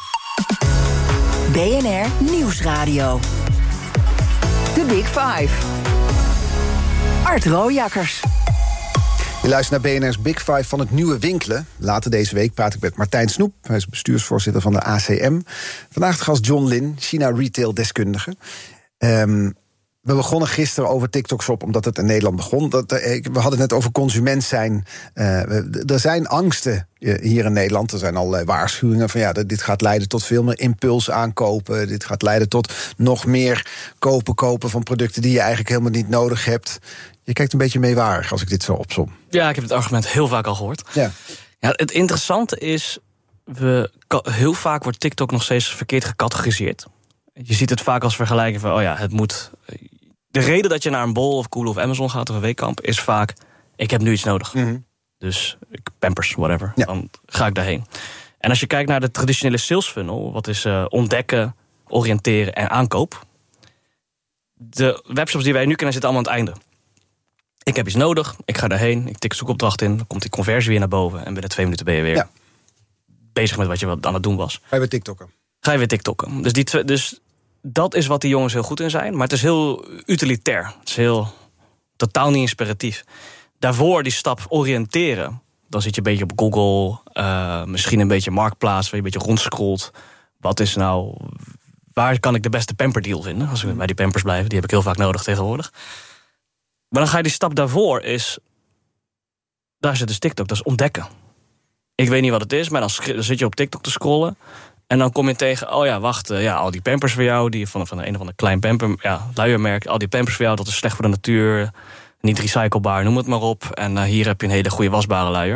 B N R Nieuwsradio. The Big Five. Art Rooijakkers. Je luistert naar B N R's Big Five van het nieuwe winkelen. Later deze week praat ik met Martijn Snoep. Hij is bestuursvoorzitter van de A C M. Vandaag de gast John Lin, China retail-deskundige. Um, we begonnen gisteren over TikTok Shop, omdat het in Nederland begon. Dat, uh, we hadden het net over consument zijn. Uh, er zijn angsten uh, hier in Nederland. Er zijn al uh, waarschuwingen van ja, dit gaat leiden tot veel meer impuls aankopen. Dit gaat leiden tot nog meer kopen kopen van producten die je eigenlijk helemaal niet nodig hebt. Je kijkt een beetje meewarig als ik dit zo opsom. Ja, ik heb het argument heel vaak al gehoord. Ja. Ja, het interessante is, we, heel vaak wordt TikTok nog steeds verkeerd gecategoriseerd. Je ziet het vaak als vergelijking van, oh ja, het moet. De reden dat je naar een Bol of Cool of Amazon gaat of een Weekamp is vaak, ik heb nu iets nodig. Mm-hmm. Dus Pampers, whatever. Ja. Dan ga ik daarheen. En als je kijkt naar de traditionele sales funnel, wat is uh, ontdekken, oriënteren en aankoop. De webshops die wij nu kennen zitten allemaal aan het einde. Ik heb iets nodig, ik ga daarheen, ik tik een zoekopdracht in, dan komt die conversie weer naar boven en binnen twee minuten ben je weer ja. bezig met wat je aan het doen was. Ga je weer TikTokken? Ga je weer TikTokken. Dus, die twee, dus dat is wat die jongens heel goed in zijn, maar het is heel utilitair. Het is heel totaal niet inspiratief. Daarvoor die stap oriënteren, dan zit je een beetje op Google, uh, misschien een beetje Marktplaats, waar je een beetje rondscrollt. Wat is nou, waar kan ik de beste pamperdeal vinden? Als we bij die pampers blijven, die heb ik heel vaak nodig tegenwoordig. Maar dan ga je die stap daarvoor is, daar zit dus TikTok, dat is ontdekken. Ik weet niet wat het is, maar dan, dan zit je op TikTok te scrollen. En dan kom je tegen, oh ja, wacht, ja, al die pampers voor jou, die van, van een of ander klein pamper, ja, luiermerk, al die pampers voor jou, dat is slecht voor de natuur, niet recyclebaar, noem het maar op. En uh, hier heb je een hele goede wasbare luier.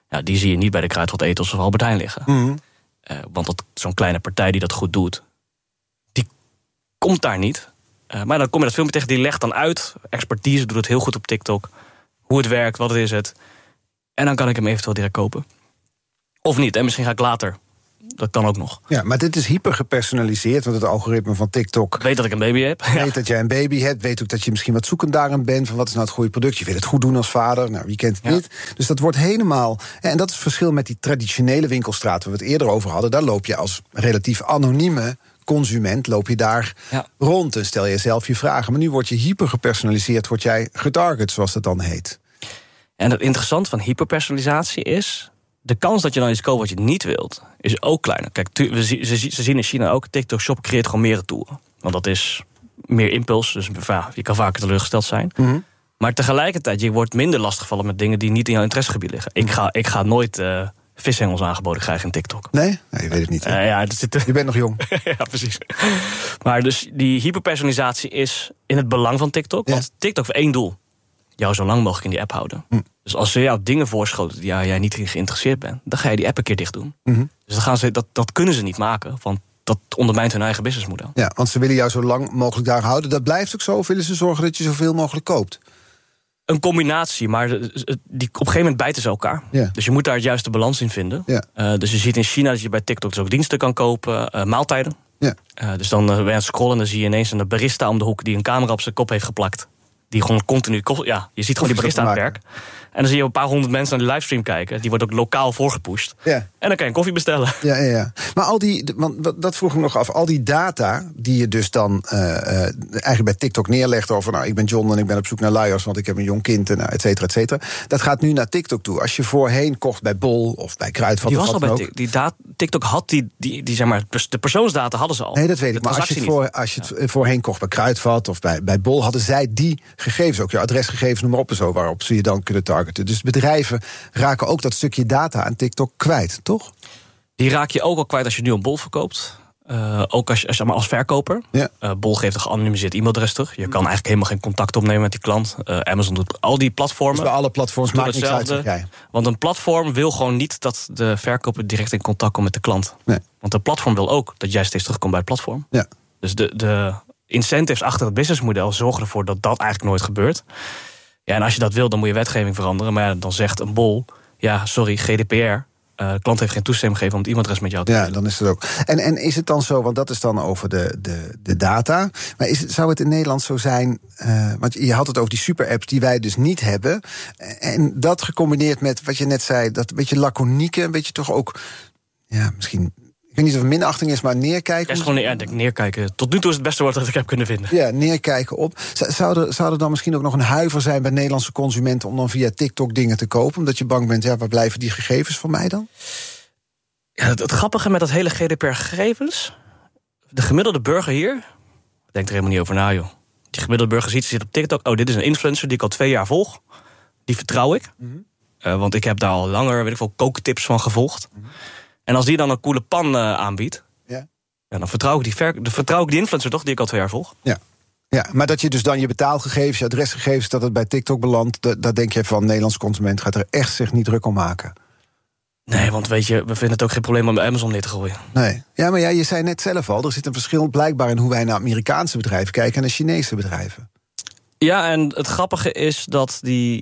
Ja, die zie je niet bij de Kruidvat Ethos of Albert Heijn liggen. Mm-hmm. Uh, want dat, zo'n kleine partij die dat goed doet, die komt daar niet. Uh, maar dan kom je dat filmpje tegen, die legt dan uit. Expertise doet het heel goed op TikTok. Hoe het werkt, wat is het. En dan kan ik hem eventueel direct kopen. Of niet, en misschien ga ik later. Dat kan ook nog. Ja, maar dit is hyper gepersonaliseerd, want het algoritme van TikTok weet dat ik een baby heb. Weet ja. dat jij een baby hebt, weet ook dat je misschien wat zoekend daarin bent, van wat is nou het goede product. Je wil het goed doen als vader, nou wie kent het ja. niet. Dus dat wordt helemaal, en dat is het verschil met die traditionele winkelstraat waar we het eerder over hadden. Daar loop je als relatief anonieme consument, loop je daar ja. rond en stel je zelf je vragen. Maar nu word je hyper gepersonaliseerd, word jij getarget, zoals dat dan heet. En het interessante van hyperpersonalisatie is, de kans dat je dan iets koopt wat je niet wilt, is ook kleiner. Kijk, we zien, ze zien in China ook, TikTok Shop creëert gewoon meer retouren. Want dat is meer impuls, dus je kan vaker teleurgesteld zijn. Mm-hmm. Maar tegelijkertijd, je wordt minder lastiggevallen met dingen die niet in jouw interessegebied liggen. Ik ga, ik ga nooit uh, vishengels aangeboden krijgen in TikTok. Nee? Nee, je weet het niet. Uh, ja, dat zit, je bent nog jong. Ja, precies. Maar dus die hyperpersonalisatie is in het belang van TikTok. Ja. Want TikTok heeft één doel. Jou zo lang mogelijk in die app houden. Hm. Dus als ze jou dingen voorschoten die jij niet in geïnteresseerd bent, dan ga je die app een keer dicht doen. Mm-hmm. Dus dan gaan ze, dat, dat kunnen ze niet maken, want dat ondermijnt hun eigen businessmodel. Ja, want ze willen jou zo lang mogelijk daar houden. Dat blijft ook zo, of willen ze zorgen dat je zoveel mogelijk koopt? Een combinatie, maar die, op een gegeven moment bijten ze elkaar. Ja. Dus je moet daar het juiste balans in vinden. Ja. Uh, dus je ziet in China dat je bij TikTok dus ook diensten kan kopen, uh, maaltijden. Ja. Uh, dus dan uh, ben je aan het scrollen en dan zie je ineens een barista om de hoek die een camera op zijn kop heeft geplakt. Die gewoon continu, ja, je ziet gewoon die barista aan het werk. En dan zie je een paar honderd mensen naar de livestream kijken. Die wordt ook lokaal voorgepusht. Ja. En dan kan je een koffie bestellen. Ja, ja, ja. Maar al die, want dat vroeg ik nog af. Al die data die je dus dan uh, uh, eigenlijk bij TikTok neerlegt over, nou, ik ben John en ik ben op zoek naar luiers, want ik heb een jong kind, en nou, et cetera, et cetera. Dat gaat nu naar TikTok toe. Als je voorheen kocht bij Bol of bij Kruidvat. Die was al bij TikTok. Die data, TikTok had die, die, die, zeg maar, de persoonsdata hadden ze al. Nee, dat weet ik. Maar als je, het voor, als je het ja. voorheen kocht bij Kruidvat of bij, bij Bol, hadden zij die gegevens, ook je adresgegevens, noem maar op en zo, waarop ze je dan kunnen targeten. Dus bedrijven raken ook dat stukje data aan TikTok kwijt, toch? Die raak je ook al kwijt als je nu een Bol verkoopt. Uh, ook als, als, als verkoper. Ja. Uh, Bol geeft een geanonimiseerd e-mailadres terug. Je kan eigenlijk helemaal geen contact opnemen met die klant. Uh, Amazon doet al die platformen. Dus bij alle platforms maakt niks uit, zeg jij. Want een platform wil gewoon niet dat de verkoper direct in contact komt met de klant. Nee. Want een platform wil ook dat jij steeds terugkomt bij het platform. Ja. Dus de, de incentives achter het businessmodel zorgen ervoor dat dat eigenlijk nooit gebeurt. Ja, en als je dat wil, dan moet je wetgeving veranderen. Maar ja, dan zegt een Bol, ja, sorry, G D P R. Uh, de klant heeft geen toestemming gegeven om het e-mailadres met jou te ja, delen. Dan is het ook. En, en is het dan zo, want dat is dan over de, de, de data. Maar is het, zou het in Nederland zo zijn, uh, want je had het over die super-apps die wij dus niet hebben. En dat gecombineerd met wat je net zei, dat beetje laconieke, een beetje toch ook, ja, misschien, ik weet niet of het minachting is, maar neerkijken. Ja, is gewoon ja, neerkijken. Tot nu toe is het beste woord dat ik heb kunnen vinden. Ja, neerkijken op. Zou er, zou er dan misschien ook nog een huiver zijn bij Nederlandse consumenten om dan via TikTok dingen te kopen? Omdat je bang bent, ja, waar blijven die gegevens van mij dan? Ja, het, het grappige met dat hele G D P R-gegevens, de gemiddelde burger hier denkt er helemaal niet over na, joh. Die gemiddelde burger ziet, zit op TikTok, oh, dit is een influencer die ik al twee jaar volg. Die vertrouw ik. Mm-hmm. Uh, want ik heb daar al langer, weet ik veel, kooktips van gevolgd. Mm-hmm. En als die dan een coole pan uh, aanbiedt, ja. Ja, dan vertrouw ik, die ver, dan vertrouw ik die influencer toch, die ik al twee jaar volg. Ja. Ja, maar dat je dus dan je betaalgegevens, je adresgegevens, dat het bij TikTok belandt, dat, dat denk je van, Nederlandse consument gaat er echt zich niet druk om maken. Nee, want weet je, we vinden het ook geen probleem om bij Amazon neer te gooien. Nee. Ja, maar ja, je zei net zelf al, er zit een verschil blijkbaar in hoe wij naar Amerikaanse bedrijven kijken en naar Chinese bedrijven. Ja, en het grappige is dat die,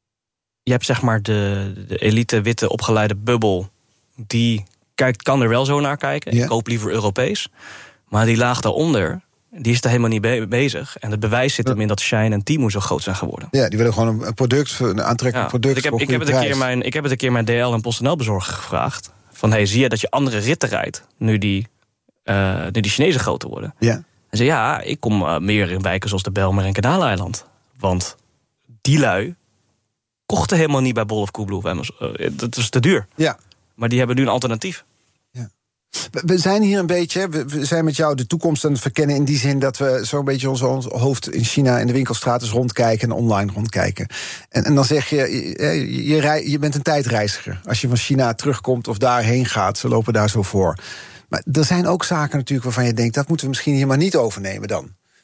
je hebt zeg maar de, de elite witte opgeleide bubbel, die kijkt, kan er wel zo naar kijken. Ja. Ik koop liever Europees. Maar die laag daaronder, die is er helemaal niet be- bezig. En het bewijs zit hem in dat Shein en Temu zo groot zijn geworden. Ja, die willen gewoon een product, een aantrekkelijk ja, product. Ik heb, ik, heb het een keer mijn, ik heb het een keer mijn D L en PostNL-bezorger gevraagd. Van, hey, zie je dat je andere ritten rijdt nu die, uh, nu die Chinezen groter worden? Ja. En zei, ja, ik kom uh, meer in wijken zoals de Bijlmer en Kanaaleiland. Want die lui kochten helemaal niet bij Bol of Coolblue of Amazon. Uh, dat is te duur. Ja. Maar die hebben nu een alternatief. Ja. We zijn hier een beetje, we zijn met jou de toekomst aan het verkennen in die zin dat we zo'n beetje ons, ons hoofd in China in de winkelstraat eens rondkijken en online rondkijken. En, en dan zeg je, je, je, rij, je bent een tijdreiziger. Als je van China terugkomt of daarheen gaat, ze lopen daar zo voor. Maar er zijn ook zaken natuurlijk waarvan je denkt, dat moeten we misschien hier maar niet overnemen dan.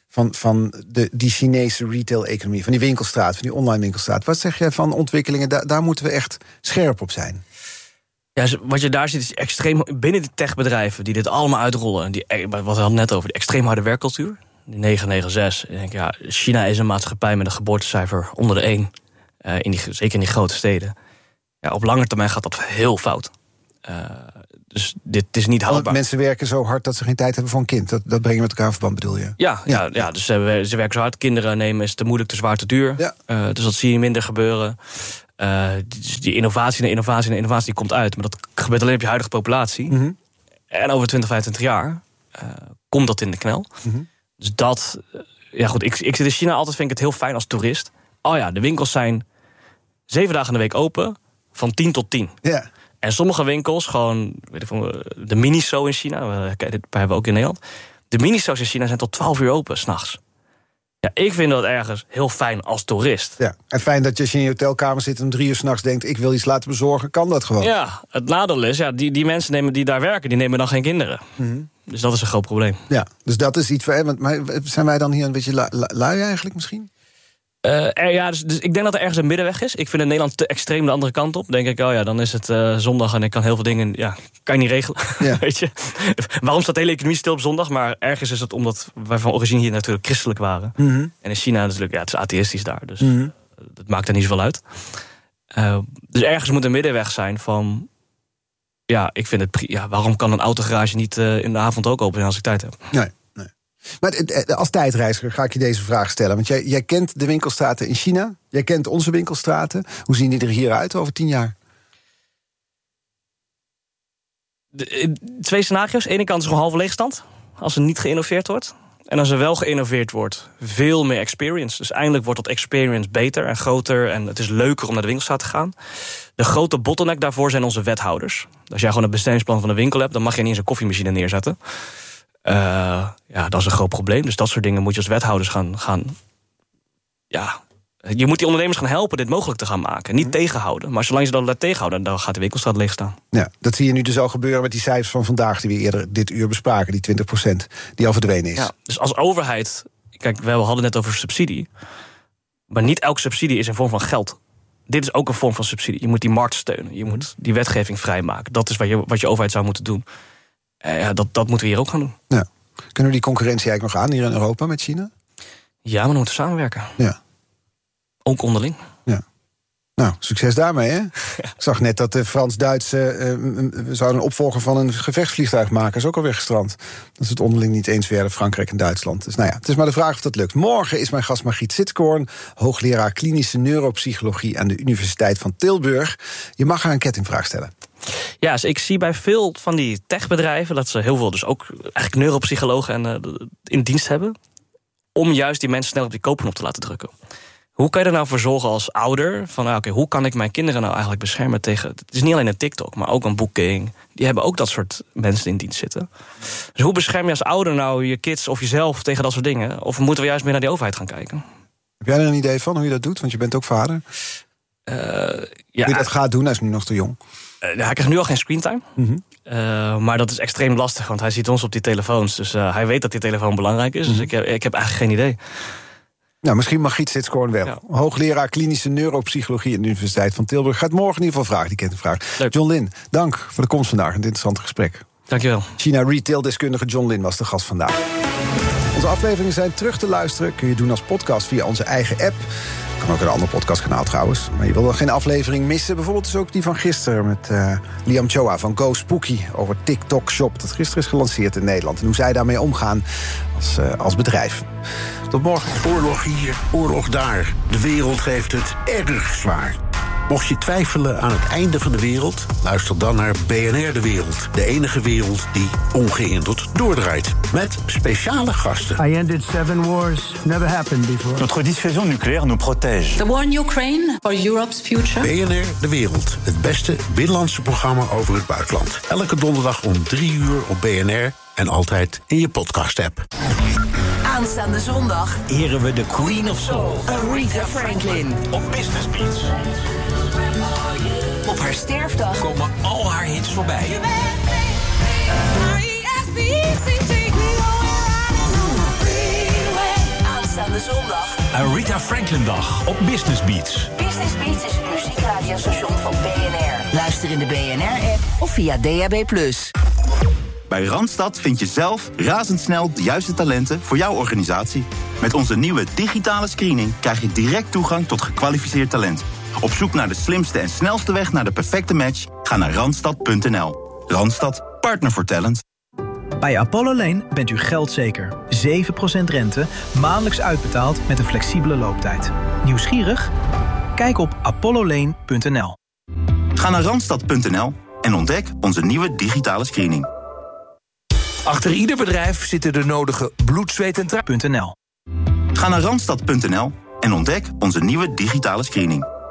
van, van de, die Chinese retail-economie, van die winkelstraat, van die online winkelstraat. Wat zeg jij van ontwikkelingen? Da- daar moeten we echt scherp op zijn. Ja, wat je daar ziet is extreem binnen die techbedrijven die dit allemaal uitrollen. Die, wat we hadden net over, die extreem harde werkcultuur. Die negen negen zes. Ik denk, ja, China is een maatschappij met een geboortecijfer onder de één. Uh, in die, zeker in die grote steden. Ja, op lange termijn gaat dat heel fout. Uh, dus dit is niet houdbaar. Mensen werken zo hard dat ze geen tijd hebben voor een kind. Dat, dat breng je met elkaar in verband, bedoel je? Ja, ja, ja. ja dus ze, ze werken zo hard. Kinderen nemen is te moeilijk, te zwaar, te duur. Ja. Uh, dus dat zie je minder gebeuren. Uh, dus die innovatie en innovatie en innovatie die komt uit. Maar dat gebeurt alleen op je huidige populatie. Mm-hmm. En over twintig, vijfentwintig jaar uh, komt dat in de knel. Mm-hmm. Dus dat... Uh, ja goed, ik, ik zit in China altijd, vind ik het heel fijn als toerist. Oh ja, de winkels zijn zeven dagen in de week open. Van tien tot tien. Yeah. En sommige winkels, gewoon weet ik, de Miniso in China, dit hebben we ook in Nederland. De Miniso's in China zijn tot twaalf uur open, 's nachts. Ja, ik vind dat ergens heel fijn als toerist. Ja, en fijn dat je als je in je hotelkamer zit en om drie uur 's nachts denkt, ik wil iets laten bezorgen, kan dat gewoon. Ja, het nadeel is, ja, die, die mensen nemen die daar werken, die nemen dan geen kinderen. Mm-hmm. Dus dat is een groot probleem. Ja, dus dat is iets voor. Maar zijn wij dan hier een beetje lui, lui eigenlijk misschien? Uh, er, ja, dus, dus ik denk dat er ergens een middenweg is. Ik vind in Nederland te extreem de andere kant op. Denk ik, oh ja, dan is het uh, zondag en ik kan heel veel dingen, ja, kan je niet regelen. Ja. Weet je? Waarom staat de hele economie stil op zondag? Maar ergens is het omdat wij van origine hier natuurlijk christelijk waren. Mm-hmm. En in China natuurlijk, ja, het is atheïstisch daar. Dus mm-hmm. dat maakt er niet zoveel uit. Uh, dus ergens moet een middenweg zijn van, ja, ik vind het, ja, waarom kan een autogarage niet uh, in de avond ook open zijn als ik tijd heb? Nee. Maar als tijdreiziger ga ik je deze vraag stellen. Want jij, jij kent de winkelstraten in China. Jij kent onze winkelstraten. Hoe zien die er hier uit over tien jaar? De, twee scenario's. Aan de ene kant is gewoon halve leegstand. Als er niet geïnnoveerd wordt. En als er wel geïnnoveerd wordt, veel meer experience. Dus eindelijk wordt dat experience beter en groter. En het is leuker om naar de winkelstraat te gaan. De grote bottleneck daarvoor zijn onze wethouders. Als jij gewoon een bestemmingsplan van een winkel hebt, dan mag je niet eens een koffiemachine neerzetten. Uh, ja, dat is een groot probleem. Dus dat soort dingen moet je als wethouders gaan, gaan... Ja, je moet die ondernemers gaan helpen dit mogelijk te gaan maken. Niet mm-hmm. tegenhouden. Maar zolang ze dat laat tegenhouden, dan gaat de winkelstraat leeg staan. Ja, dat zie je nu dus al gebeuren met die cijfers van vandaag die we eerder dit uur bespraken. Die twintig procent die al verdwenen is. Ja, dus als overheid... Kijk, we hadden het net over subsidie. Maar niet elke subsidie is een vorm van geld. Dit is ook een vorm van subsidie. Je moet die markt steunen. Je moet die wetgeving vrijmaken. Dat is wat je, wat je overheid zou moeten doen. Uh, ja, dat, dat moeten we hier ook gaan doen. Ja. Kunnen we die concurrentie eigenlijk nog aan hier in Europa met China? Ja, maar we moeten samenwerken. Ja. Ook onderling. Ja. Nou, succes daarmee, hè? Ja. Ik zag net dat de Frans-Duitse uh, zouden een opvolger van een gevechtsvliegtuig maken. Is ook alweer gestrand. Dat is het onderling niet eens werden, Frankrijk en Duitsland. Dus nou ja, het is maar de vraag of dat lukt. Morgen is mijn gast Margriet Sitskoorn, hoogleraar klinische neuropsychologie aan de Universiteit van Tilburg. Je mag haar een kettingvraag stellen. Ja, dus ik zie bij veel van die techbedrijven dat ze heel veel dus ook eigenlijk neuropsychologen en, uh, in dienst hebben, om juist die mensen snel op die koopknop te laten drukken. Hoe kan je er nou voor zorgen als ouder van, nou, oké, hoe kan ik mijn kinderen nou eigenlijk beschermen tegen... Het is niet alleen een TikTok, maar ook een Booking. Die hebben ook dat soort mensen in dienst zitten. Dus hoe bescherm je als ouder nou je kids of jezelf tegen dat soort dingen? Of moeten we juist meer naar die overheid gaan kijken? Heb jij er een idee van hoe je dat doet? Want je bent ook vader. Uh, ja, hoe je dat gaat doen, hij is nu nog te jong. Uh, hij krijgt nu al geen screentime. Mm-hmm. Uh, maar dat is extreem lastig, want hij ziet ons op die telefoons. Dus uh, hij weet dat die telefoon belangrijk is. Mm-hmm. Dus ik heb, ik heb eigenlijk geen idee. Nou, misschien Margriet Sitskoorn wel. Ja. Hoogleraar klinische neuropsychologie aan de Universiteit van Tilburg. Gaat morgen in ieder geval vragen, die kent een vraag. Leuk. John Lin, dank voor de komst vandaag. Een interessant gesprek. Dankjewel. China retail-deskundige John Lin was de gast vandaag. Onze afleveringen zijn terug te luisteren. Kun je doen als podcast via onze eigen app. Kan ook een ander podcastkanaal trouwens. Maar je wil nog geen aflevering missen. Bijvoorbeeld dus ook die van gisteren met uh, Liam Choa van Go Spooky over TikTok Shop. Dat gisteren is gelanceerd in Nederland. En hoe zij daarmee omgaan als, uh, als bedrijf. Tot morgen. Oorlog hier, oorlog daar. De wereld heeft het erg zwaar. Mocht je twijfelen aan het einde van de wereld, luister dan naar B N R De Wereld. De enige wereld die ongeïnderd doordraait. Met speciale gasten. I ended seven wars. Never happened before. Notre dissuasion nucléaire nous protège. The war in Ukraine for Europe's future. B N R De Wereld. Het beste binnenlandse programma over het buitenland. Elke donderdag om drie uur op B N R en altijd in je podcast-app. Aanstaande zondag eren we de Queen of Soul, Aretha Franklin. Op Business Beats. Op haar sterfdag komen al haar hits voorbij. Aanstaande zondag. Aretha Franklin Dag op Business Beats. Business Beats is het muziekradiostation van B N R. Luister in de B N R-app of via D A B plus. Bij Randstad vind je zelf razendsnel de juiste talenten voor jouw organisatie. Met onze nieuwe digitale screening krijg je direct toegang tot gekwalificeerd talent. Op zoek naar de slimste en snelste weg naar de perfecte match? Ga naar randstad punt n l. Randstad, partner voor talent. Bij Apollo Lane bent u geldzeker. zeven procent rente, maandelijks uitbetaald met een flexibele looptijd. Nieuwsgierig? Kijk op apollo lane punt n l. Ga naar randstad punt n l en ontdek onze nieuwe digitale screening. Achter ieder bedrijf zitten de nodige bloed, zweet en tranen. .nl. Ga naar randstad punt n l en ontdek onze nieuwe digitale screening.